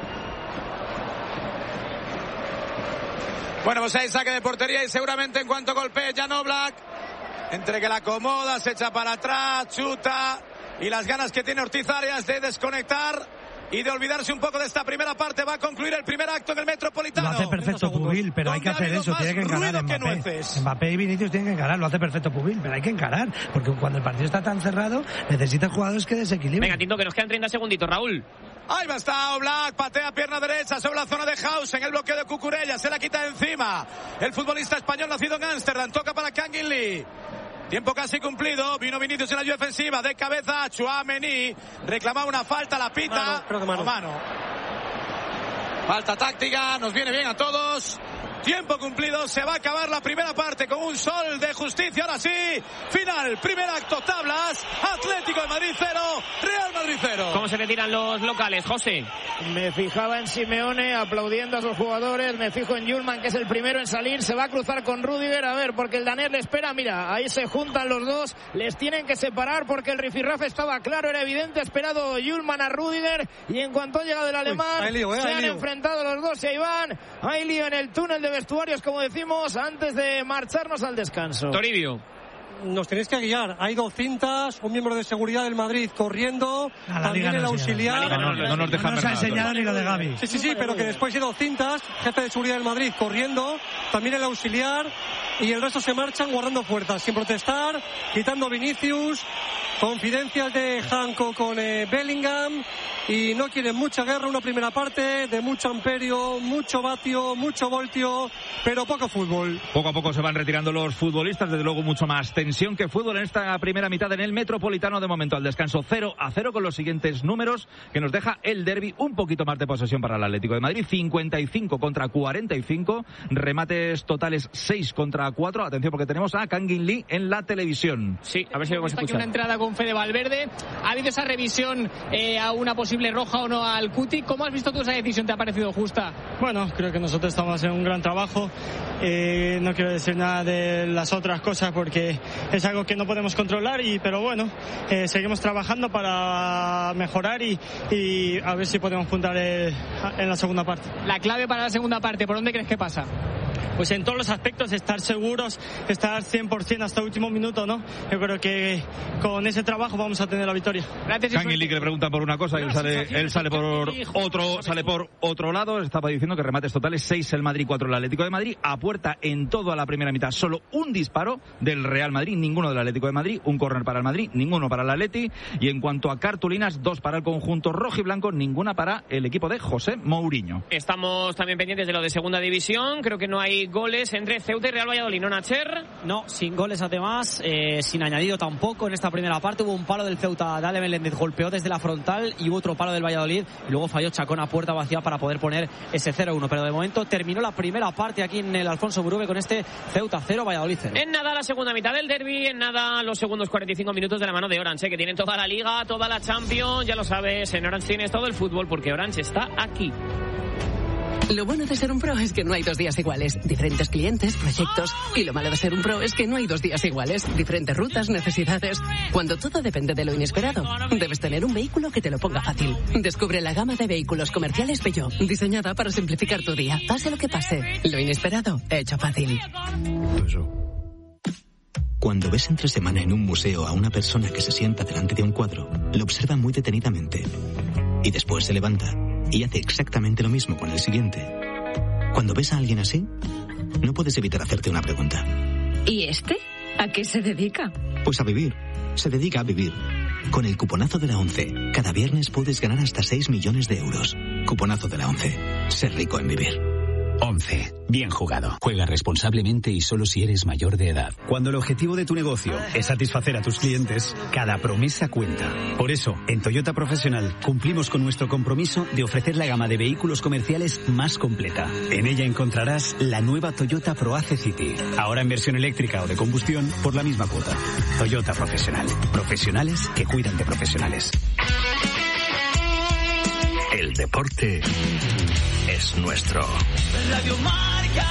Bueno, pues hay saque de portería y seguramente en cuanto golpee Jan Oblak, entre que la acomoda, se echa para atrás, chuta, y las ganas que tiene Ortiz Arias de desconectar y de olvidarse un poco de esta primera parte, va a concluir el primer acto en el Metropolitano. Lo hace perfecto Pubil, pero hay que hacer eso, tiene que encarar Mbappé y Vinicius tienen que encarar, lo hace perfecto Pubil, pero hay que encarar, porque cuando el partido está tan cerrado necesitan jugadores que desequilibren. Venga, Tinto, que nos quedan 30 segunditos, Raúl. Ahí va, está Oblak, patea pierna derecha sobre la zona de House, en el bloqueo de Cucurella, se la quita de encima el futbolista español nacido en Ámsterdam, toca para Kangin Lee. Tiempo casi cumplido, vino Vinicius en la ayuda ofensiva, de cabeza Tchouaméni, reclamaba una falta, la pita, mano. Falta táctica, nos viene bien a todos. Tiempo cumplido, se va a acabar la primera parte con un sol de justicia. Ahora sí, final, primer acto, tablas. Atlético de Madrid 0, Real Madrid 0. ¿Cómo se retiran los locales, José? Me fijaba en Simeone aplaudiendo a sus jugadores, me fijo en Hjulmand, que es el primero en salir, se va a cruzar con Rüdiger, a ver, porque el danés le espera, mira, ahí se juntan los dos, les tienen que separar porque el rifirrafe estaba claro, era evidente, ha esperado Hjulmand a Rüdiger, y en cuanto ha llegado el alemán, se han enfrentado los dos y ahí van, hay lío en el túnel de vestuarios, como decimos, antes de marcharnos al descanso. Toribio. Nos tenéis que guiar. Hay 2 cintas, un miembro de seguridad del Madrid corriendo, también el auxiliar. No nos dejan ver nada. No nos ha enseñado ni lo de Gavi. Sí, pero que después hay 2 cintas, jefe de seguridad del Madrid corriendo, también el auxiliar, y el resto se marchan guardando puertas, sin protestar, quitando Vinicius, confidencias de Janko con Bellingham, y no quieren mucha guerra, una primera parte de mucho amperio, mucho vatio, mucho voltio, pero poco fútbol. Poco a poco se van retirando los futbolistas, desde luego mucho más tensión que fútbol en esta primera mitad en el Metropolitano. De momento al descanso 0-0 con los siguientes números que nos deja el derbi. Un poquito más de posesión para el Atlético de Madrid, 55 contra 45, remates totales 6 contra 4. Atención porque tenemos a Kangin Lee en la televisión. Sí, a ver si vamos a escuchar. Una entrada con Fede Valverde, ha habido esa revisión a una posible roja o no al Cuti. ¿Cómo has visto tú esa decisión? ¿Te ha parecido justa? Bueno, creo que nosotros estamos haciendo un gran trabajo. No quiero decir nada de las otras cosas porque es algo que no podemos controlar, pero bueno, seguimos trabajando para mejorar y a ver si podemos puntar en la segunda parte. La clave para la segunda parte, ¿por dónde crees que pasa? Pues en todos los aspectos, estar seguros, estar 100% hasta el último minuto, ¿no? Yo creo que con ese trabajo vamos a tener la victoria. Kangin Lee, que le preguntan por una cosa y él sale por otro lado. Estaba diciendo que remates totales 6 el Madrid, 4 el Atlético de Madrid. A puerta en toda la primera mitad, solo un disparo del Real Madrid, ninguno del Atlético de Madrid. Un córner para el Madrid, ninguno para el Atleti. Y en cuanto a cartulinas, 2 para el conjunto rojiblanco, ninguna para el equipo de José Mourinho. Estamos también pendientes de lo de segunda división. Creo que no hay goles entre Ceuta y Real Valladolid, ¿no, Nacher? No, sin goles además, sin añadido tampoco. En esta primera parte hubo un palo del Ceuta, Dale Meléndez golpeó desde la frontal y hubo otro palo del Valladolid y luego falló Chacón a puerta vacía para poder poner ese 0-1, pero de momento terminó la primera parte aquí en el Alfonso Burube con este Ceuta 0, Valladolid 0. En nada la segunda mitad del derbi, en nada los segundos 45 minutos de la mano de Orange, que tienen toda la Liga, toda la Champions, ya lo sabes, en Orange tienes todo el fútbol porque Orange está aquí. Lo bueno de ser un pro es que no hay 2 días iguales. Diferentes clientes, proyectos. Y lo malo de ser un pro es que no hay 2 días iguales. Diferentes rutas, necesidades. Cuando todo depende de lo inesperado, debes tener un vehículo que te lo ponga fácil. Descubre la gama de vehículos comerciales Peugeot, diseñada para simplificar tu día. Pase lo que pase, lo inesperado, hecho fácil. Cuando ves entre semana en un museo a una persona que se sienta delante de un cuadro, lo observa muy detenidamente. Y después se levanta y hace exactamente lo mismo con el siguiente. Cuando ves a alguien así, no puedes evitar hacerte una pregunta. ¿Y este? ¿A qué se dedica? Pues a vivir. Se dedica a vivir. Con el cuponazo de la ONCE, cada viernes puedes ganar hasta 6 millones de euros. Cuponazo de la ONCE. Ser rico en vivir. 11. Bien jugado. Juega responsablemente y solo si eres mayor de edad. Cuando el objetivo de tu negocio es satisfacer a tus clientes, cada promesa cuenta. Por eso, en Toyota Profesional cumplimos con nuestro compromiso de ofrecer la gama de vehículos comerciales más completa. En ella encontrarás la nueva Toyota ProAce City, ahora en versión eléctrica o de combustión por la misma cuota. Toyota Profesional. Profesionales que cuidan de profesionales. El deporte es nuestro. Radio Marca.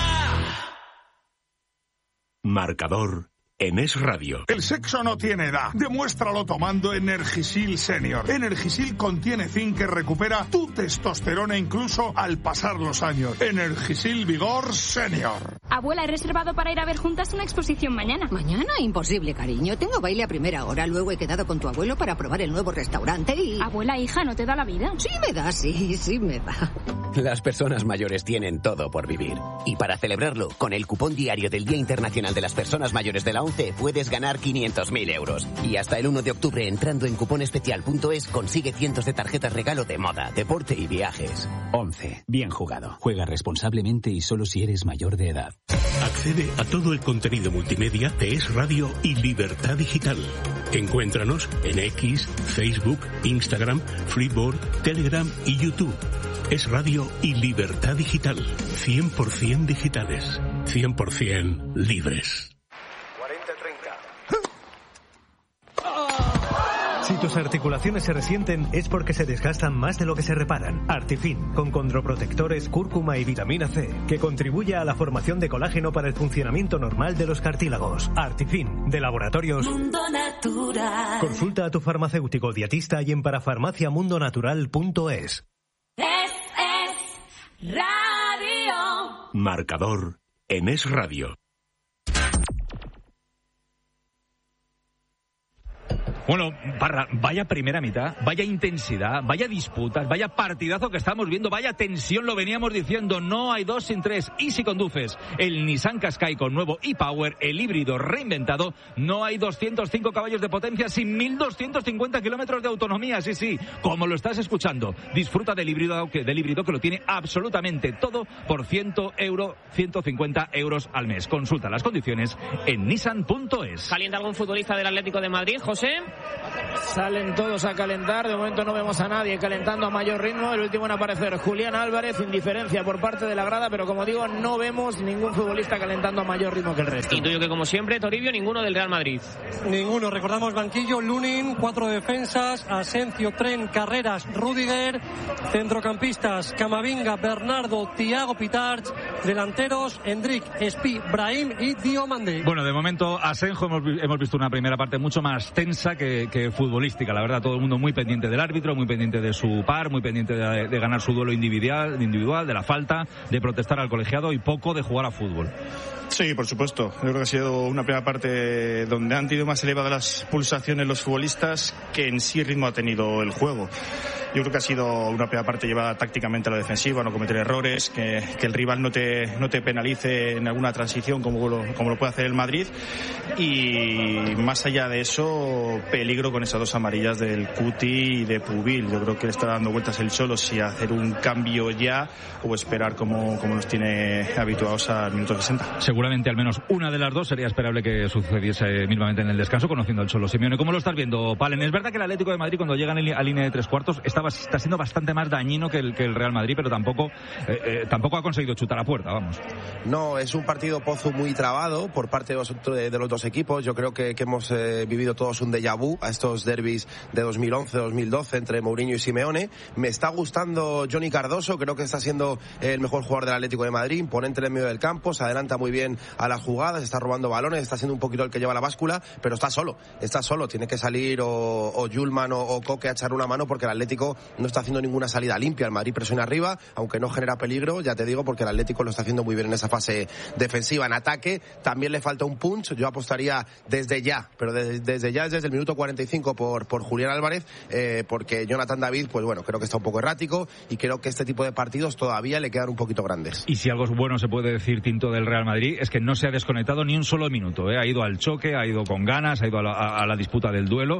Marcador en Es Radio. El sexo no tiene edad. Demuéstralo tomando Energisil Senior. Energisil contiene zinc que recupera tu testosterona incluso al pasar los años. Energisil Vigor Senior. Abuela, he reservado para ir a ver juntas una exposición mañana. ¿Mañana? Imposible, cariño. Tengo baile a primera hora. Luego he quedado con tu abuelo para probar el nuevo restaurante y... Abuela, hija, ¿no te da la vida? Sí me da, sí me da. Las personas mayores tienen todo por vivir. Y para celebrarlo, con el cupón diario del Día Internacional de las Personas Mayores de la ONCE puedes ganar 500.000 euros. Y hasta el 1 de octubre, entrando en cuponespecial.es, consigue cientos de tarjetas regalo de moda, deporte y viajes. 11. Bien jugado. Juega responsablemente y solo si eres mayor de edad. Accede a todo el contenido multimedia de Es Radio y Libertad Digital. Encuéntranos en X, Facebook, Instagram, Freeboard, Telegram y YouTube. Es radio y libertad digital. 100% digitales. 100% libres. 40-30. Si tus articulaciones se resienten es porque se desgastan más de lo que se reparan. Artifin, con condroprotectores, cúrcuma y vitamina C, que contribuye a la formación de colágeno para el funcionamiento normal de los cartílagos. Artifin, de Laboratorios Mundo Natural. Consulta a tu farmacéutico dietista y en parafarmaciamundonatural.es. Es radio. Marcador en Es Radio. Bueno, Parra, vaya primera mitad, vaya intensidad, vaya disputas, vaya partidazo que estamos viendo, vaya tensión, lo veníamos diciendo, no hay 2 sin 3. Y si conduces el Nissan Qashqai con nuevo e-Power, el híbrido reinventado, no hay 205 caballos de potencia sin 1.250 kilómetros de autonomía, sí, como lo estás escuchando. Disfruta del híbrido que lo tiene absolutamente todo por 150 euros al mes. Consulta las condiciones en nissan.es. ¿Calienta algún futbolista del Atlético de Madrid, José? Salen todos a calentar, de momento no vemos a nadie calentando a mayor ritmo. El último en aparecer, Julián Álvarez, indiferencia por parte de la grada, pero como digo, no vemos ningún futbolista calentando a mayor ritmo que el resto. Intuyo que como siempre, Toribio, ninguno del Real Madrid. Ninguno, recordamos banquillo, Lunin, 4 defensas, Asencio, Tren, Carreras, Rudiger, centrocampistas, Camavinga, Bernardo, Thiago Pitarch, delanteros, Endrick, Espi, Brahim y Diomande. Bueno, de momento, Asenjo hemos visto una primera parte mucho más tensa que futbolística, la verdad, todo el mundo muy pendiente del árbitro, muy pendiente de su par, muy pendiente de ganar su duelo individual, de la falta, de protestar al colegiado y poco de jugar a fútbol. Sí, por supuesto. Yo creo que ha sido una primera parte donde han tenido más elevadas las pulsaciones los futbolistas que en sí ritmo ha tenido el juego. Yo creo que ha sido una primera parte llevada tácticamente a la defensiva, no cometer errores, que el rival no te penalice en alguna transición como lo puede hacer el Madrid. Y más allá de eso, peligro con esas 2 amarillas del Cuti y de Pubil. Yo creo que le está dando vueltas el Cholo si hacer un cambio ya o esperar como nos tiene habituados al minuto 60. Seguramente al menos una de las dos sería esperable que sucediese mismamente en el descanso, conociendo al Cholo Simeone. ¿Cómo lo estás viendo, Palen? Es verdad que el Atlético de Madrid, cuando llega a línea de 3/4, está siendo bastante más dañino que el Real Madrid, pero tampoco ha conseguido chutar a puerta, vamos. No, es un partido Pozo muy trabado por parte de los dos equipos. Yo creo que hemos vivido todos un déjà vu a estos derbis de 2011-2012 entre Mourinho y Simeone. Me está gustando Johnny Cardoso, creo que está siendo el mejor jugador del Atlético de Madrid, imponente en el medio del campo, se adelanta muy bien a las jugadas, está robando balones, está siendo un poquito el que lleva la báscula, pero está solo, tiene que salir o Yulman o Coque a echar una mano porque el Atlético no está haciendo ninguna salida limpia. El Madrid presiona arriba, aunque no genera peligro, ya te digo, porque el Atlético lo está haciendo muy bien en esa fase defensiva. En ataque también le falta un punch, yo apostaría desde ya, pero desde el minuto 45 por Julián Álvarez, porque Jonathan David, pues bueno, creo que está un poco errático y creo que este tipo de partidos todavía le quedan un poquito grandes. Y si algo bueno se puede decir, Tinto, del Real Madrid, es que no se ha desconectado ni un solo minuto, ha ido al choque, ha ido con ganas, ha ido a la disputa del duelo,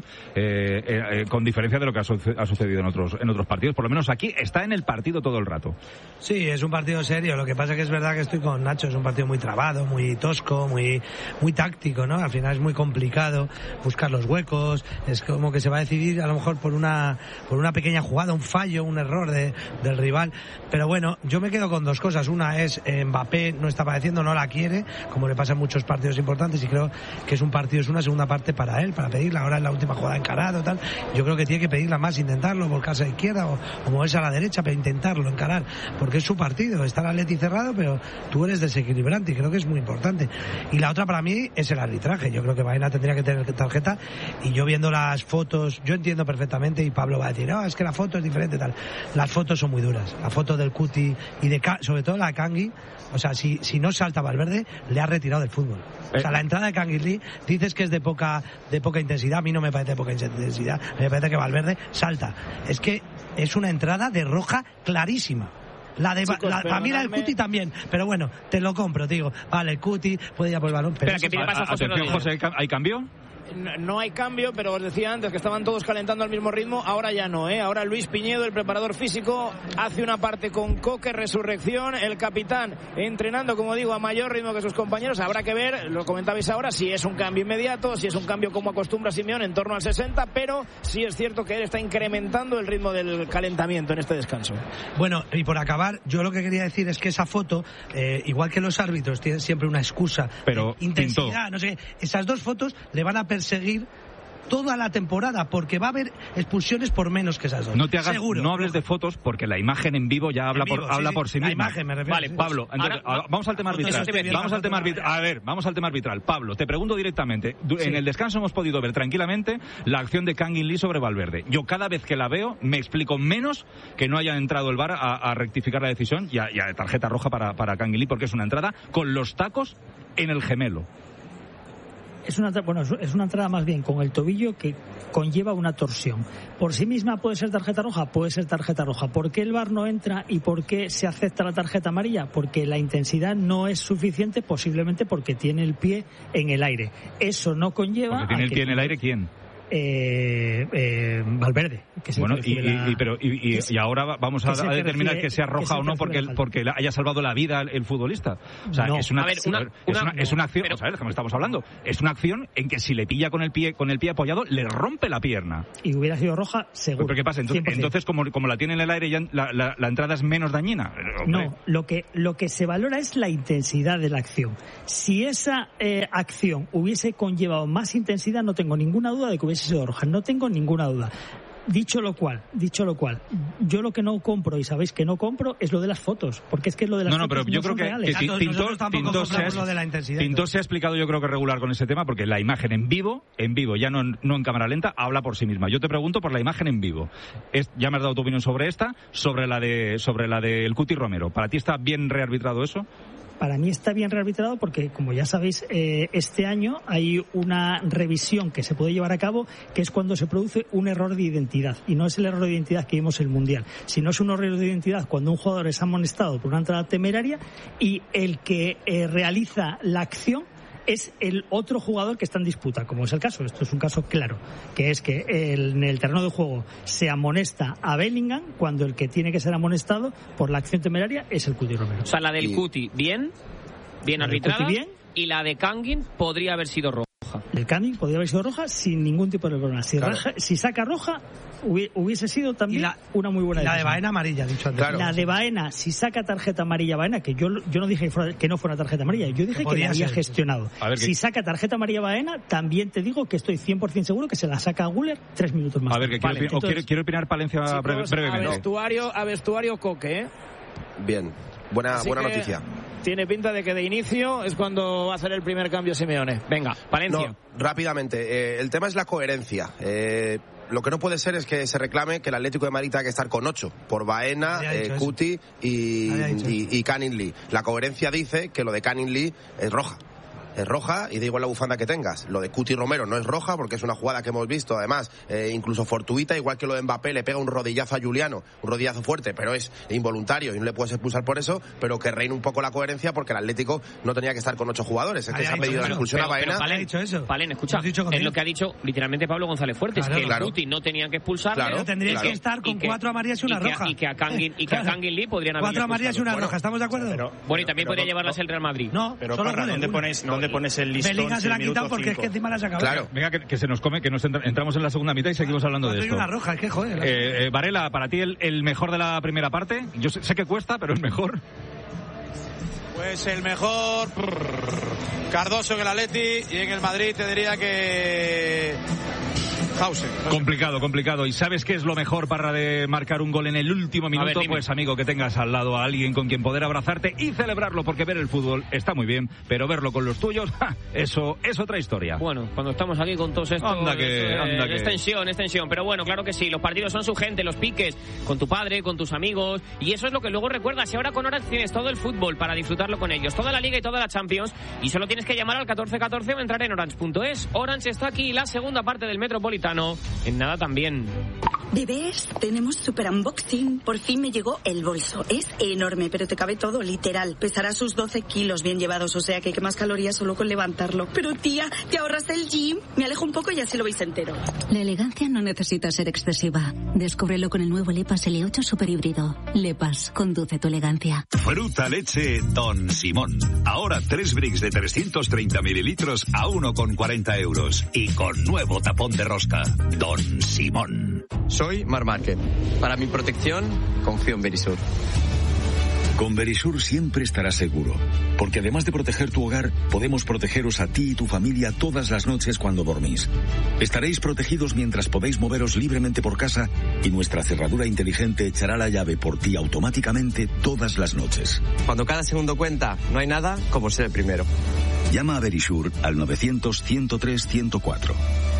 con diferencia de lo que ha sucedido en otros partidos. Por lo menos aquí está en el partido todo el rato. Sí, es un partido serio. Lo que pasa que es verdad que estoy con Nacho, es un partido muy trabado, muy tosco, muy táctico, ¿no? Al final es muy complicado buscar los huecos, es como que se va a decidir a lo mejor por una pequeña jugada, un fallo, un error del rival. Pero bueno, yo me quedo con 2 cosas. Una es Mbappé no está padeciendo, no la quiere, como le pasa en muchos partidos importantes, y creo que es una segunda parte para él, para pedirla. Ahora en la última jugada encarado, tal. Yo creo que tiene que pedirla más, intentarlo, volcarse a la izquierda o moverse a la derecha, pero intentarlo, encarar, porque es su partido. Está el Atleti cerrado, pero tú eres desequilibrante y creo que es muy importante. Y la otra para mí es el arbitraje. Yo creo que Baena tendría que tener tarjeta, y yo viendo las fotos, yo entiendo perfectamente, y Pablo va a decir, no, es que la foto es diferente, tal. Las fotos son muy duras. La foto del Cuti y sobre todo la de Kangui, o sea, si no salta Valverde, le ha retirado del fútbol. O sea, la entrada de Kangui dices que es de poca intensidad, a mí no me parece de poca intensidad, me parece que Valverde salta. Es que es una entrada de roja clarísima. Para mí la del Cuti también, pero bueno, te lo compro, digo, vale, el Cuti puede ir a por el balón, pero espera, ¿qué pasa, José? ¿Hay cambio? no hay cambio, pero os decía antes que estaban todos calentando al mismo ritmo, ahora ya no, Ahora Luis Piñedo, el preparador físico, hace una parte con Coque, Resurrección, el capitán entrenando, como digo, a mayor ritmo que sus compañeros. Habrá que ver, lo comentabais ahora, si es un cambio inmediato, si es un cambio como acostumbra Simeone en torno al 60, pero sí es cierto que él está incrementando el ritmo del calentamiento en este descanso. Bueno, y por acabar, yo lo que quería decir es que esa foto, igual que los árbitros tienen siempre una excusa, pero intensidad, no sé qué, esas dos fotos le van a perseguir toda la temporada, porque va a haber expulsiones por menos que esas dos. No te hagas, seguro. No hables de fotos, porque la imagen en vivo ya habla por sí misma. La imagen, me refiero. Vale, Pablo, entonces, vamos al tema arbitral. Vamos al tema arbitral. Pablo, te pregunto directamente. En el descanso hemos podido ver tranquilamente la acción de Kangin Lee sobre Valverde. Yo cada vez que la veo me explico menos que no haya entrado el VAR a rectificar la decisión y a tarjeta roja para Kangin Lee, porque es una entrada con los tacos en el gemelo. Es una entrada más bien con el tobillo que conlleva una torsión. Por sí misma puede ser tarjeta roja, puede ser tarjeta roja. ¿Por qué el VAR no entra y por qué se acepta la tarjeta amarilla? Porque la intensidad no es suficiente, posiblemente porque tiene el pie en el aire. Eso no conlleva... ¿Porque tiene el pie en el aire quién? Valverde. Bueno, y ahora vamos a determinar que sea roja o no porque haya salvado la vida el futbolista. O sea, no. Es una acción, pero, ¿sabes de qué estamos hablando? Es una acción en que si le pilla con el pie apoyado, le rompe la pierna. Y hubiera sido roja, seguro. ¿Pero qué pasa? Entonces como la tiene en el aire, ya la entrada es menos dañina. No, lo que se valora es la intensidad de la acción. Si esa acción hubiese conllevado más intensidad, no tengo ninguna duda de que hubiese sido roja, no tengo ninguna duda. Dicho lo cual, yo lo que no compro, y sabéis que no compro, es lo de las fotos, porque es que lo de las fotos pero yo creo reales. Que Pinto se ha explicado, yo creo que regular con ese tema, porque la imagen en vivo, ya no en cámara lenta, habla por sí misma. Yo te pregunto por la imagen en vivo. Ya me has dado tu opinión sobre esta, sobre la de el Cuti Romero. ¿Para ti está bien rearbitrado eso? Para mí está bien rearbitrado porque, como ya sabéis, este año hay una revisión que se puede llevar a cabo, que es cuando se produce un error de identidad. Y no es el error de identidad que vimos en el Mundial, sino es un error de identidad cuando un jugador es amonestado por una entrada temeraria y el que realiza la acción es el otro jugador que está en disputa, como es el caso. Esto es un caso claro, que es que en el terreno de juego se amonesta a Bellingham cuando el que tiene que ser amonestado por la acción temeraria es el Cuti Romero. O sea, la del Cuti, bien arbitrada, y la de Kangin podría haber sido roja. El Kangin podría haber sido roja sin ningún tipo de problema. Si saca roja, hubiese sido también una muy buena decisión. La de Baena amarilla, dicho antes. Claro. La de Baena, si saca tarjeta amarilla Baena, que yo no dije que no fuera tarjeta amarilla, yo dije que la había gestionado. Si saca tarjeta amarilla Baena, también te digo que estoy 100% seguro que se la saca a Güler 3 minutos más. A ver, quiero opinar Palencia brevemente. A vestuario Coque, Bien, buena noticia. Tiene pinta de que de inicio es cuando va a hacer el primer cambio Simeone. Venga, Palencia. No, rápidamente, el tema es la coherencia. Lo que no puede ser es que se reclame que el Atlético de Madrid tenga que estar con 8 por Baena, Cuti y Kangin Lee. La coherencia dice que lo de Kangin Lee es roja. Es roja y da igual la bufanda que tengas. Lo de Cuti Romero no es roja porque es una jugada que hemos visto, además, incluso fortuita, igual que lo de Mbappé, le pega un rodillazo a Juliano, un rodillazo fuerte, pero es involuntario y no le puedes expulsar por eso, pero que reine un poco la coherencia porque el Atlético no tenía que estar con 8 jugadores. Es que se ha pedido la expulsión a Baena. Palen, escucha, es lo que ha dicho literalmente Pablo González Fuertes, que el Cuti no tenían que expulsarle. Pero tendrías que estar con 4 amarillas y una roja. Y que a Kangin Lee podrían haber 4 amarillas y una roja, ¿estamos de acuerdo? Bueno, y también podría llevarlas el Real Madrid. No, pero Parra, ¿dónde pones el listón? Se la han quitado porque es que encima la has acabado. Claro. Venga, que se nos come, que entramos en la segunda mitad y seguimos hablando de esto. Una roja, es que joder. Varela, para ti el mejor de la primera parte. Yo sé que cuesta, pero el mejor. Pues el mejor Cardoso en el Atleti, y en el Madrid te diría que Hausen. Complicado. ¿Y sabes qué es lo mejor para de marcar un gol en el último minuto? Pues amigo, que tengas al lado a alguien con quien poder abrazarte y celebrarlo, porque ver el fútbol está muy bien, pero verlo con los tuyos, eso es otra historia. Bueno, cuando estamos aquí con todos estos, anda que es tensión, pero bueno, claro que sí, los partidos son su gente, los piques, con tu padre, con tus amigos, y eso es lo que luego recuerdas. Y ahora con Orange tienes todo el fútbol para disfrutarlo con ellos, toda la Liga y toda la Champions, y solo tienes que llamar al 1414 o entrar en orange.es. Orange está aquí, la segunda parte del Metropolitano, en nada también. Bebés, tenemos super unboxing. Por fin me llegó el bolso. Es enorme, pero te cabe todo, literal. Pesará sus 12 kilos bien llevados, o sea que quemas calorías solo con levantarlo. Pero tía, ¿te ahorras el gym? Me alejo un poco y así lo veis entero. La elegancia no necesita ser excesiva. Descúbrelo con el nuevo Lepas L8 Super Híbrido. Lepas, conduce tu elegancia. Fruta leche Don Simón. Ahora 3 bricks de 330 mililitros a 1,40 euros. Y con nuevo tapón de rosca. Don Simón. Soy Marc Márquez. Para mi protección, confío en Verisur. Con Verisur siempre estarás seguro, porque además de proteger tu hogar, podemos protegeros a ti y tu familia todas las noches cuando dormís. Estaréis protegidos mientras podéis moveros libremente por casa y nuestra cerradura inteligente echará la llave por ti automáticamente todas las noches. Cuando cada segundo cuenta, no hay nada como ser el primero. Llama a Verisur al 900-103-104.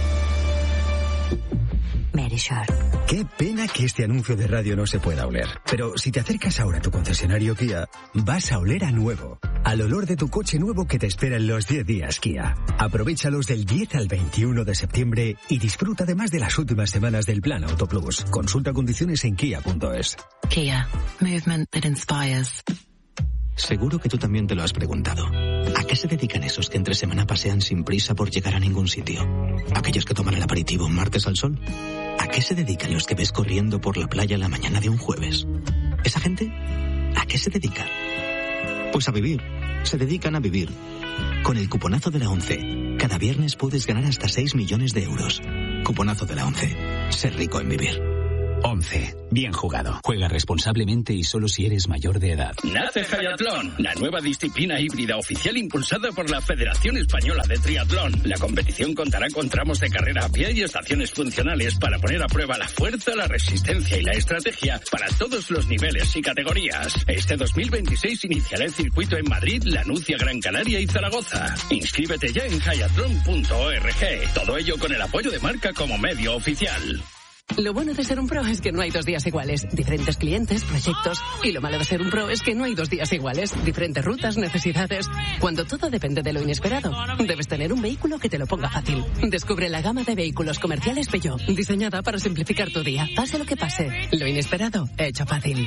Verisur. Qué pena que este anuncio de radio no se pueda oler. Pero si te acercas ahora a tu concesionario Kia, vas a oler a nuevo. Al olor de tu coche nuevo que te espera en los 10 días Kia. Aprovéchalos del 10 al 21 de septiembre y disfruta además de las últimas semanas del Plan Auto Plus. Consulta condiciones en kia.es. Kia. Movement that inspires. Seguro que tú también te lo has preguntado. ¿A qué se dedican esos que entre semana pasean sin prisa por llegar a ningún sitio? ¿Aquellos que toman el aperitivo un martes al sol? ¿A qué se dedican los que ves corriendo por la playa la mañana de un jueves? ¿Esa gente? ¿A qué se dedica? Pues a vivir. Se dedican a vivir. Con el cuponazo de la ONCE, cada viernes puedes ganar hasta 6 millones de euros. Cuponazo de la ONCE. Ser rico en vivir. 11. Bien jugado. Juega responsablemente y solo si eres mayor de edad. Nace Hayatlón, la nueva disciplina híbrida oficial impulsada por la Federación Española de Triatlón. La competición contará con tramos de carrera a pie y estaciones funcionales para poner a prueba la fuerza, la resistencia y la estrategia para todos los niveles y categorías. Este 2026 iniciará el circuito en Madrid, Lanucia, Gran Canaria y Zaragoza. Inscríbete ya en hayatlon.org. Todo ello con el apoyo de Marca como medio oficial. Lo bueno de ser un pro es que no hay 2 días iguales. Diferentes clientes, proyectos. Y lo malo de ser un pro es que no hay 2 días iguales. Diferentes rutas, necesidades. Cuando todo depende de lo inesperado, debes tener un vehículo que te lo ponga fácil. Descubre la gama de vehículos comerciales Peugeot, diseñada para simplificar tu día. Pase lo que pase, lo inesperado, hecho fácil.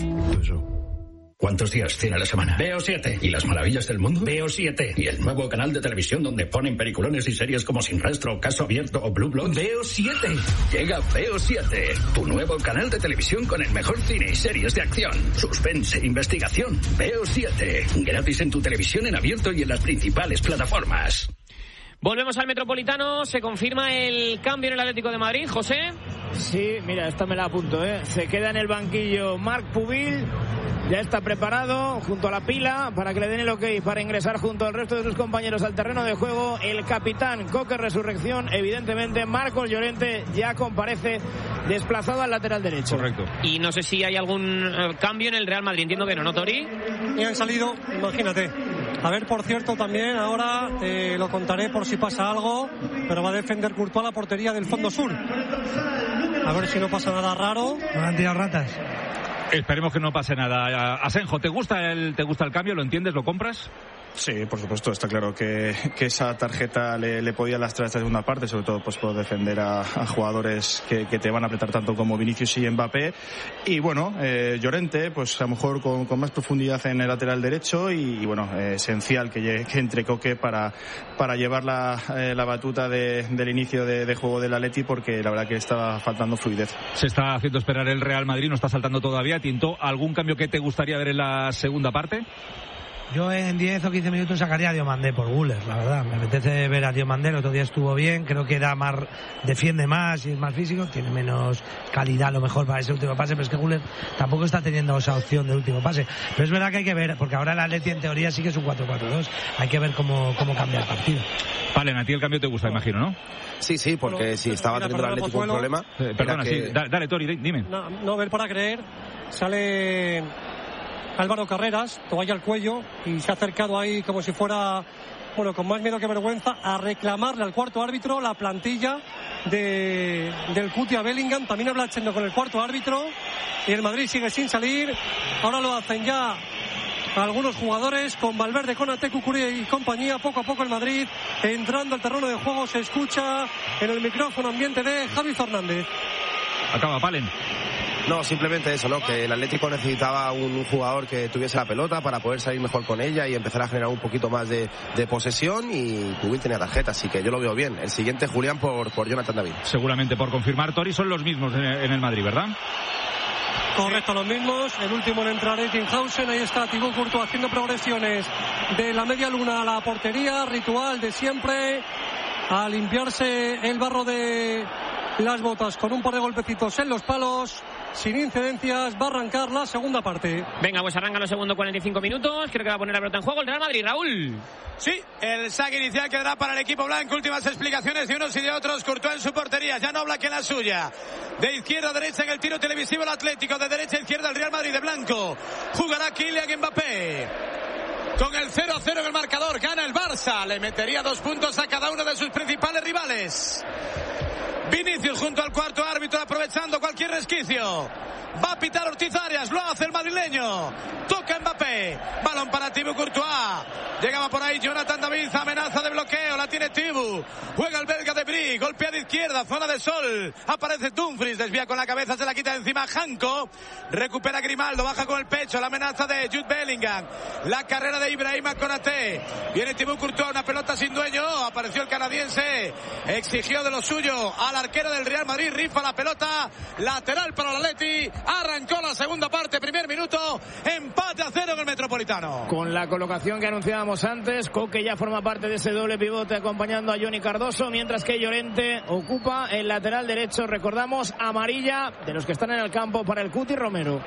¿Cuántos días tiene la semana? Veo 7. ¿Y las maravillas del mundo? Veo 7. ¿Y el nuevo canal de televisión donde ponen peliculones y series como Sin Rastro, Caso Abierto o Blue Bloods? Veo 7. Llega Veo 7, tu nuevo canal de televisión con el mejor cine y series de acción, suspense, investigación. Veo 7. Gratis en tu televisión en abierto y en las principales plataformas. Volvemos al Metropolitano, se confirma el cambio en el Atlético de Madrid, José. Sí, mira, esta me la apunto, Se queda en el banquillo Marc Pubil. Ya está preparado junto a la pila para que le den el ok para ingresar junto al resto de sus compañeros al terreno de juego. El capitán Coque Resurrección, evidentemente Marcos Llorente ya comparece desplazado al lateral derecho. Correcto. Y no sé si hay algún cambio en el Real Madrid, entiendo que no, Tori. Y han salido, imagínate. A ver, por cierto, también ahora lo contaré por si pasa algo, pero va a defender Courtois la portería del fondo sur. A ver si no pasa nada raro. No han tirado ratas. Esperemos que no pase nada. Asenjo, ¿te gusta el cambio? ¿Lo entiendes? ¿Lo compras? Sí, por supuesto, está claro que esa tarjeta le podía lastrar esta segunda parte, sobre todo pues por defender a jugadores que te van a apretar tanto como Vinicius y Mbappé. Y bueno, Llorente, pues a lo mejor con más profundidad en el lateral derecho y bueno, esencial que entre Coque para llevar la batuta del inicio de juego del Atleti, porque la verdad que estaba faltando fluidez. Se está haciendo esperar el Real Madrid, no está saltando todavía. Tinto, ¿algún cambio que te gustaría ver en la segunda parte? Yo en 10 o 15 minutos sacaría a Diomandé por Guller, la verdad. Me apetece ver a Diomandé, el otro día estuvo bien, creo que defiende más y es más físico, tiene menos calidad a lo mejor para ese último pase, pero es que Guller tampoco está teniendo esa opción de último pase. Pero es verdad que hay que ver, porque ahora el Atleti en teoría sí que es un 4-4-2, hay que ver cómo cambia el partido. Vale, a ti el cambio te gusta, imagino, ¿no? Sí, porque si estaba teniendo el Atlético un problema... Perdona, sí, dale, Tori, dime. No, ver para creer, sale Álvaro Carreras, toalla al cuello, y se ha acercado ahí como si fuera, bueno, con más miedo que vergüenza, a reclamarle al cuarto árbitro la plantilla del Cuti a Bellingham. También habla echando con el cuarto árbitro y el Madrid sigue sin salir. Ahora lo hacen ya algunos jugadores con Valverde, Konaté, Cucurella y compañía. Poco a poco el Madrid entrando al terreno de juego. Se escucha en el micrófono ambiente de Javi Fernández. Acaba, Palen. No, simplemente eso, ¿no? Que el Atlético necesitaba un jugador que tuviese la pelota para poder salir mejor con ella y empezar a generar un poquito más de posesión, y Pubil tenía tarjeta, así que yo lo veo bien. El siguiente, Julián, por Jonathan David. Seguramente por confirmar, Tori, son los mismos en el Madrid, ¿verdad? Correcto, los mismos. El último en entrar, Ettinghausen. Ahí está Thibaut Courtois haciendo progresiones de la media luna a la portería. Ritual de siempre, a limpiarse el barro de las botas con un par de golpecitos en los palos. Sin incidencias, va a arrancar la segunda parte. Venga, pues arranca los segundos 45 minutos. Creo que va a poner la pelota en juego el Real Madrid, Raúl. Sí, el saque inicial quedará para el equipo blanco. Últimas explicaciones de unos y de otros. Courtois en su portería, ya no Oblak en la suya. De izquierda a derecha en el tiro televisivo el Atlético. De derecha a izquierda el Real Madrid de blanco. Jugará Kylian Mbappé. Con el 0-0 en el marcador, gana el Barça. Le metería 2 puntos a cada uno de sus principales rivales. Vinicius junto al cuarto árbitro, aprovechando cualquier resquicio. Va a pitar Ortiz Arias, lo hace el madrileño. Toca Mbappé, balón para Thibaut Courtois. Llegaba por ahí Jonathan David, amenaza de bloqueo, la tiene Thibaut. Juega el belga de Brie, golpea de izquierda, zona de sol. Aparece Dumfries, desvía con la cabeza, se la quita de encima Janko. Recupera Grimaldo, baja con el pecho, la amenaza de Jude Bellingham. La carrera de Ibrahima Konaté. Viene Thibaut Courtois, una pelota sin dueño. Apareció el canadiense, exigió de lo suyo al arquero del Real Madrid, rifa la pelota, lateral para el Atleti. Arrancó la segunda parte, primer minuto, empate a 0 en el Metropolitano. Con la colocación que anunciábamos antes, Coque ya forma parte de ese doble pivote acompañando a Johnny Cardoso, mientras que Llorente ocupa el lateral derecho. Recordamos, amarilla de los que están en el campo para el Cuti Romero.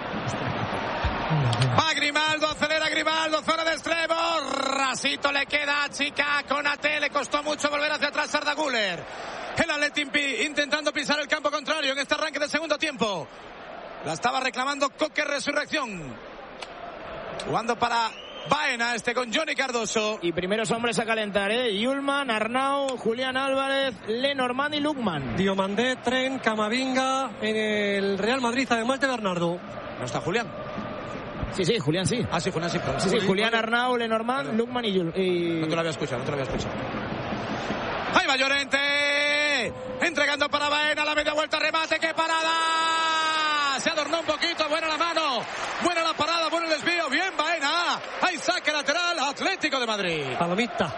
Va Grimaldo, acelera Grimaldo, zona de extremo, rasito le queda a Chica, Konaté, le costó mucho volver hacia atrás Arda Güler. El Atleti intentando pisar el campo contrario en este arranque de segundo tiempo. La estaba reclamando Coque Resurrección. Jugando para Baena, con Johnny Cardoso. Y primeros hombres a calentar, Yulman, Arnau, Julián Álvarez, Lenormand y Lukman. Diomandé, Tren, Camavinga en el Real Madrid, además de Bernardo. ¿No está Julián? Sí, Julián sí. Ah, sí, Julián sí. Sí, Julián, Arnau, Lenormand, Lukman y... No te lo había escuchado, Ahí va Llorente, entregando para Baena, la media vuelta, remate, ¡qué parada! Se adornó un poquito, buena la mano, buena la parada, bueno el desvío, bien Baena, hay saque lateral, Atlético de Madrid. Palomita.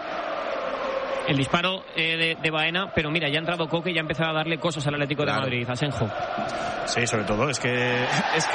El disparo de Baena, pero mira, ya ha entrado Coque y ya ha empezado a darle cosas al Atlético de Madrid, Asenjo. Sí, sobre todo, es que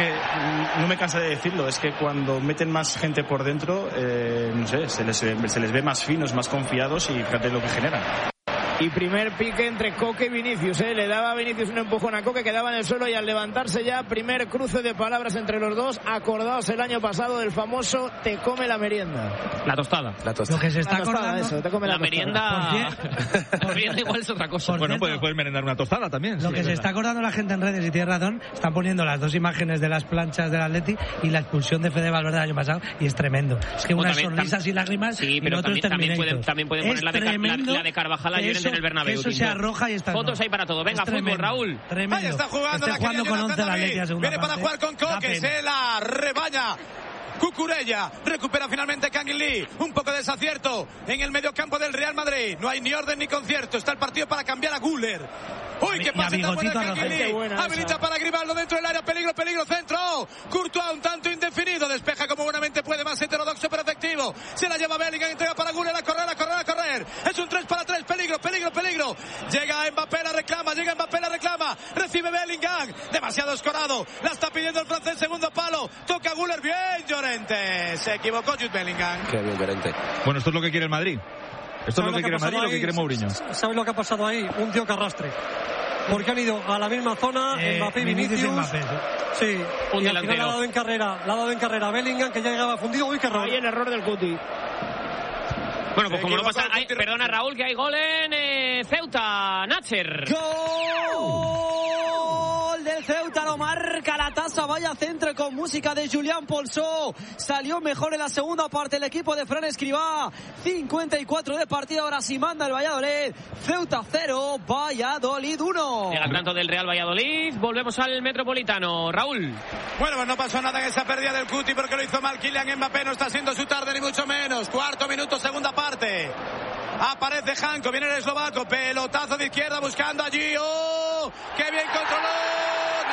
no me cansa de decirlo, es que cuando meten más gente por dentro, no sé, se les ve más finos, más confiados, y fíjate lo que generan. Y primer pique entre Coque y Vinicius, le daba a Vinicius un empujón a Coque, quedaba en el suelo, y al levantarse ya, primer cruce de palabras entre los dos, acordados el año pasado del famoso te come la merienda. La tostada. Lo que se está acordando, eso, te come la merienda. La merienda igual es otra cosa. Bueno, puedes merendar una tostada también. Lo que se está acordando la gente en redes, y tiene razón, están poniendo las dos imágenes de las planchas del Atleti y la expulsión de Fede Valverde el año pasado, y es tremendo. Es que unas sonrisas y lágrimas, sí, pero también pueden poner la de Carvajal a Llorente en el Bernabéu. Eso se arroja y está. Fotos ahí para todo. Venga, fútbol, Raúl. Tremendo. Ahí está jugando con 11 la Atleti a segunda Viene parte. para jugar con Coque, se la rebaña Cucurella, recupera finalmente Kangin Lee, un poco de desacierto en el mediocampo del Real Madrid, no hay ni orden ni concierto, está el partido para cambiar a Güler. Uy, qué pase tan bueno Kangin Lee, habilita para Grimaldo dentro del área, peligro, centro, Courtois un tanto indefinido, despeja como buenamente puede, más heterodoxo pero efectivo, se la lleva Bellingham, entrega para Güler, a correr, es un 3 para 3, peligro, llega Mbappé, la reclama, recibe Bellingham, demasiado escorado, la está pidiendo el francés, segundo palo, toca Güler, bien Llorente, se equivocó Jude Bellingham. Qué bien Llorente. Bueno, esto es lo que quiere el Madrid. Esto es lo que quiere Madrid y lo que quiere Mourinho. ¿Sabes lo que ha pasado ahí? Un tío que arrastre. Porque han ido a la misma zona, Mbappé y Vinicius. Sí, un y al final la ha dado en carrera Bellingham, que ya llegaba fundido. Uy, qué error. Ahí el error del Cuti. Bueno, pues como no pasa... perdona, Raúl, que hay gol en Ceuta. Nacher. ¡Gol del Ceuta! Lo marca la taza. Vaya centro con música de Julián Polsó. Salió mejor en la segunda parte el equipo de Fran Escribá. 54 de partido. Ahora sí manda el Valladolid. Ceuta 0, Valladolid 1. Llega el tanto del Real Valladolid. Volvemos al Metropolitano. Raúl. Bueno, pues no pasó nada en esa pérdida del Cuti porque lo hizo mal Kylian Mbappé. No está siendo su tarde ni mucho menos. Cuarto minuto, segunda parte. Aparece Janko, viene el eslovaco, pelotazo de izquierda buscando allí. ¡Oh! ¡Qué bien controló!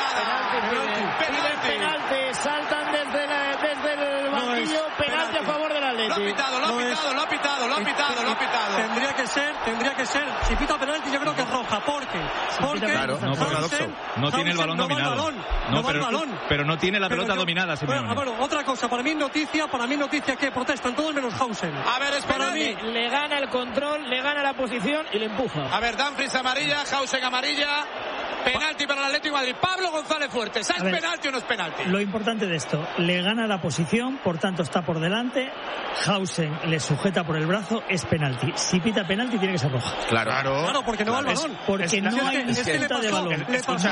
penalti, saltan desde el banquillo, penalti a favor del Atleti. Lo ha pitado. Tendría que ser, si pita penalti yo creo que es roja, porque claro, no tiene el balón dominado. Pero no tiene la pelota dominada, Simeone. Bueno, otra cosa, para mí noticia que protestan todos menos Hausen. A ver, para mí le gana el control, le gana la posición y le empuja. A ver, Dumfries amarilla, Hausen amarilla. Penalti para el Atlético de Madrid. Pablo González Fuertes. ¿Es penalti o no es penalti? Lo importante de esto, le gana la posición, por tanto está por delante. Hausen le sujeta por el brazo, es penalti. Si pita penalti tiene que ser roja. Claro, porque no va el balón. Porque no hay disputa de balón.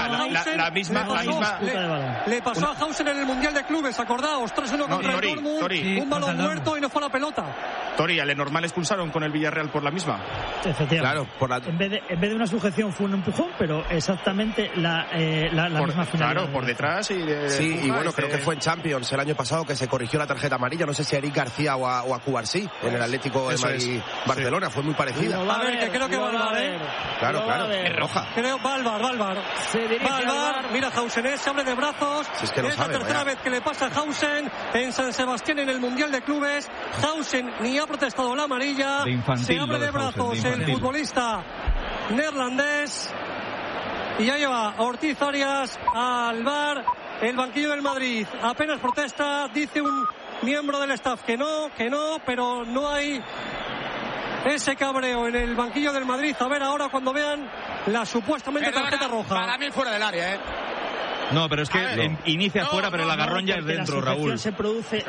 Le pasó a Hausen en el Mundial de Clubes, acordaos, 3-1 contra el Dortmund, un balón muerto y no fue la pelota. Tori, a Lenormand expulsaron con el Villarreal por la misma. Efectivamente. Claro, en vez de una sujeción fue un empujón, pero exactamente la misma final. Claro, por detrás y bueno, creo que fue en Champions el año pasado que se corrigió la tarjeta amarilla, no sé si a Eric García o a Cubarsí en el Atlético de Madrid Barcelona, fue muy parecida. A ver, que creo que va a ver. Claro, es roja. Creo Valvar. Mira Hausen, se abre de brazos. Si es que la tercera vez que le pasa a Hausen en San Sebastián en el Mundial de Clubes. Hausen ni ha protestado la amarilla. Se abre de brazos el futbolista neerlandés. Y ya lleva Ortiz Arias al VAR. El banquillo del Madrid apenas protesta. Dice un miembro del staff que no, pero no hay ese cabreo en el banquillo del Madrid. A ver ahora cuando vean la supuestamente tarjeta roja. Para mí fuera del área, No, pero es que inicia fuera, pero el agarrón ya es dentro, Raúl. Se produce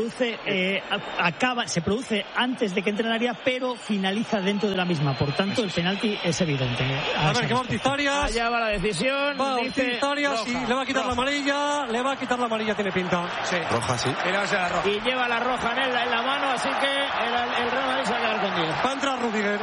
antes de que entre en el área, pero finaliza dentro de la misma. Por tanto, el penalti es evidente. A ver, que va Ortiz Arias. Allá va la decisión. Va Ortiz Arias y le va a quitar la amarilla. Tiene pinta. Sí. Roja, sí. Y lleva la roja en la mano, así que el Real Madrid se va a quedar con 10. Va a entrar Rudiger.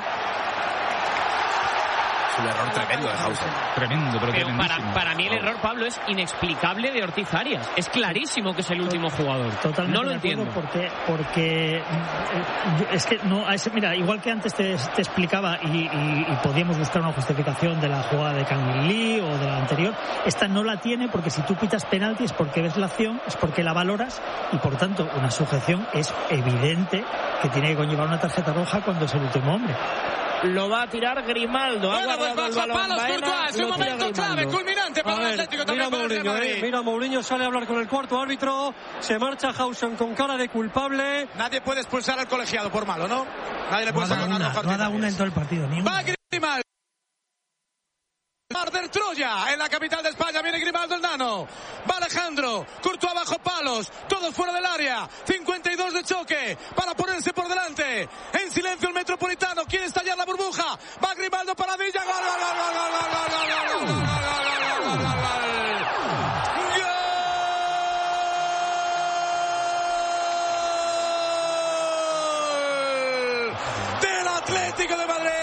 Un error tremendo de Hausen. Tremendo, pero para mí el error, Pablo, es inexplicable de Ortiz Arias. Es clarísimo que es el último jugador. Totalmente no lo entiendo. Porque es que no, mira, igual que antes te explicaba y podíamos buscar una justificación de la jugada de Kang Lee o de la anterior, esta no la tiene porque si tú pitas penalti es porque ves la acción, es porque la valoras y por tanto una sujeción es evidente que tiene que conllevar una tarjeta roja cuando es el último hombre. Lo va a tirar Grimaldo. Bueno, pues pasa palos Courtois. Un momento clave, culminante para el Atlético también para el Real Madrid. Mira, Mourinho sale a hablar con el cuarto árbitro. Se marcha Hausen con cara de culpable. Nadie puede expulsar al colegiado por malo, ¿no? Nadie le puede sacar una roja. No ha dado una en todo el partido. Va Grimaldo. Mar del Troya, en la capital de España, viene Grimaldo el nano, va Alejandro, Courtois bajo palos, todos fuera del área, 52 de choque, para ponerse por delante, en silencio el Metropolitano, quiere estallar la burbuja, va Grimaldo para Villa, gol, del Atlético de Madrid.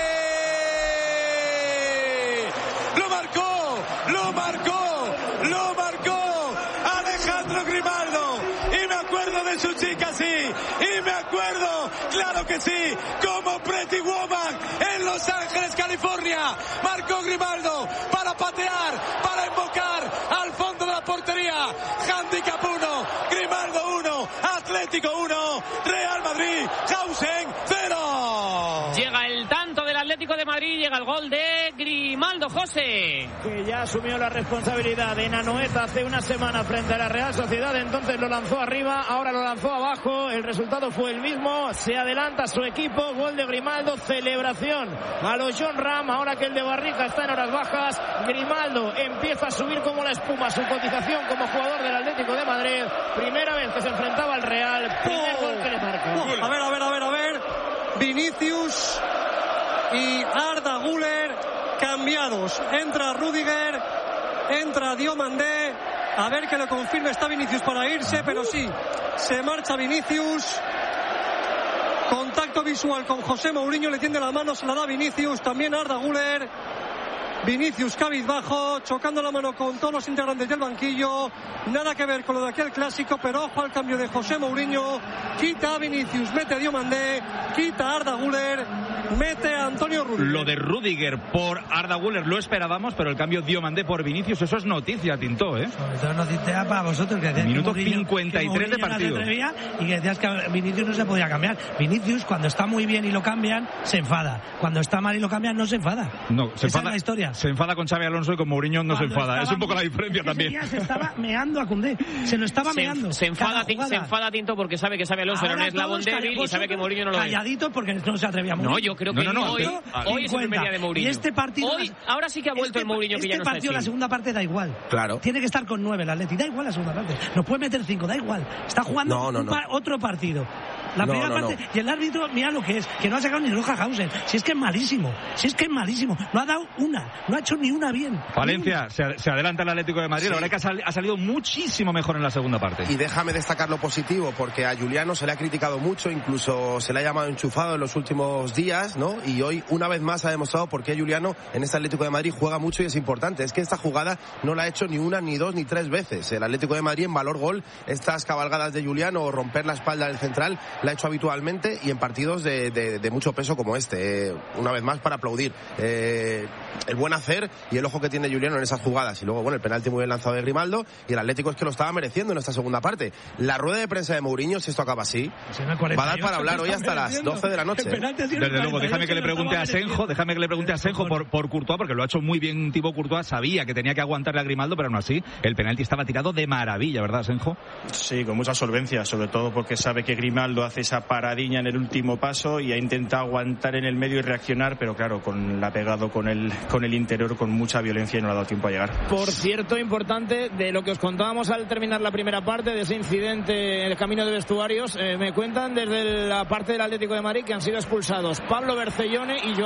Lo marcó Alejandro Grimaldo y me acuerdo de su chica, sí, y me acuerdo, claro que sí, como Pretty Woman en Los Ángeles, California. Marcó Grimaldo para patear, para invocar al fondo de la portería. Handicap 1, Grimaldo 1, Atlético 1, Real Madrid, Hausen 0. Llega el tanto del Atlético de Madrid, llega el gol de Grimaldo, José. Que ya asumió la responsabilidad de Anoeta hace una semana frente a la Real Sociedad, entonces lo lanzó arriba, ahora lo lanzó abajo, el resultado fue el mismo, se adelanta su equipo, gol de Grimaldo, celebración a los John Ram, ahora que el de Barrica está en horas bajas, Grimaldo empieza a subir como la espuma su cotización como jugador del Atlético de Madrid, primera vez que se enfrentaba al Real, primer gol que le marca. A ver, Vinicius y Arda Güler cambiados, entra Rudiger, entra Diomandé, a ver que lo confirme, está Vinicius para irse, pero sí, se marcha Vinicius, contacto visual con José Mourinho, le tiende la mano, se la da Vinicius, también Arda Güler, Vinicius cabizbajo, chocando la mano con todos los integrantes del banquillo, nada que ver con lo de aquel clásico, pero ojo al cambio de José Mourinho, quita a Vinicius, mete a Diomandé, quita a Arda Güler, mete a Antonio Rüdiger. Lo de Rüdiger por Arda Güler lo esperábamos, pero el cambio Diomandé por Vinicius, eso es noticia, Tintó, ¿eh? Sobre todo noticia para vosotros, que decías minuto que Mourinho, 53 de partido. No se atrevía, y que decías que Vinicius no se podía cambiar. Vinicius, cuando está muy bien y lo cambian, se enfada. Cuando está mal y lo cambian, no se enfada. No, se Esa enfada, es la historia. Se enfada con Xabi Alonso y con Mourinho no Cuando se enfada. Es un poco la diferencia también. Se estaba meando a Koundé. Se lo estaba meando. Se enfada Tinto porque sabe que Xabi Alonso era un eslabón débil y sabe que Mourinho no lo es. Calladito porque no se atrevía mucho. No, yo creo que hoy es el primer día de Mourinho. Y este partido... Ahora sí que ha vuelto el Mourinho que ya no está. Este partido, la segunda parte da igual. Claro. Tiene que estar con 9 el Atleti. Da igual la segunda parte. Nos puede meter 5, da igual. Está jugando otro partido. La primera parte, y el árbitro, mira lo que es, que no ha sacado ni roja Hausen. Si es que es malísimo, no ha dado una, no ha hecho ni una bien. Valencia, se adelanta el Atlético de Madrid, sí. La verdad que ha salido muchísimo mejor en la segunda parte. Y déjame destacar lo positivo, porque a Juliano se le ha criticado mucho, incluso se le ha llamado enchufado en los últimos días, ¿no? Y hoy, una vez más, ha demostrado por qué Juliano en este Atlético de Madrid juega mucho y es importante. Es que esta jugada no la ha hecho ni una, ni dos, ni tres veces. El Atlético de Madrid en valor gol, estas cabalgadas de Juliano o romper la espalda del central, la ha hecho habitualmente y en partidos de mucho peso como este. Una vez más para aplaudir el buen hacer y el ojo que tiene Juliano en esas jugadas. Y luego, bueno, el penalti muy bien lanzado de Grimaldo y el Atlético es que lo estaba mereciendo en esta segunda parte. La rueda de prensa de Mourinho, si esto acaba así, va a dar para hablar hoy hasta las 12 de la noche. Desde luego, déjame que le pregunte a Asenjo por Courtois, porque lo ha hecho muy bien Thibaut Courtois, sabía que tenía que aguantarle a Grimaldo, pero aún así el penalti estaba tirado de maravilla, ¿verdad, Asenjo? Sí, con mucha solvencia, sobre todo porque sabe que Grimaldo hace esa paradiña en el último paso y ha intentado aguantar en el medio y reaccionar, pero claro, la ha pegado con el interior con mucha violencia y no le ha dado tiempo a llegar. Por cierto, importante, de lo que os contábamos al terminar la primera parte, de ese incidente en el camino de vestuarios, me cuentan desde la parte del Atlético de Madrid que han sido expulsados Pablo Bercellone y Joao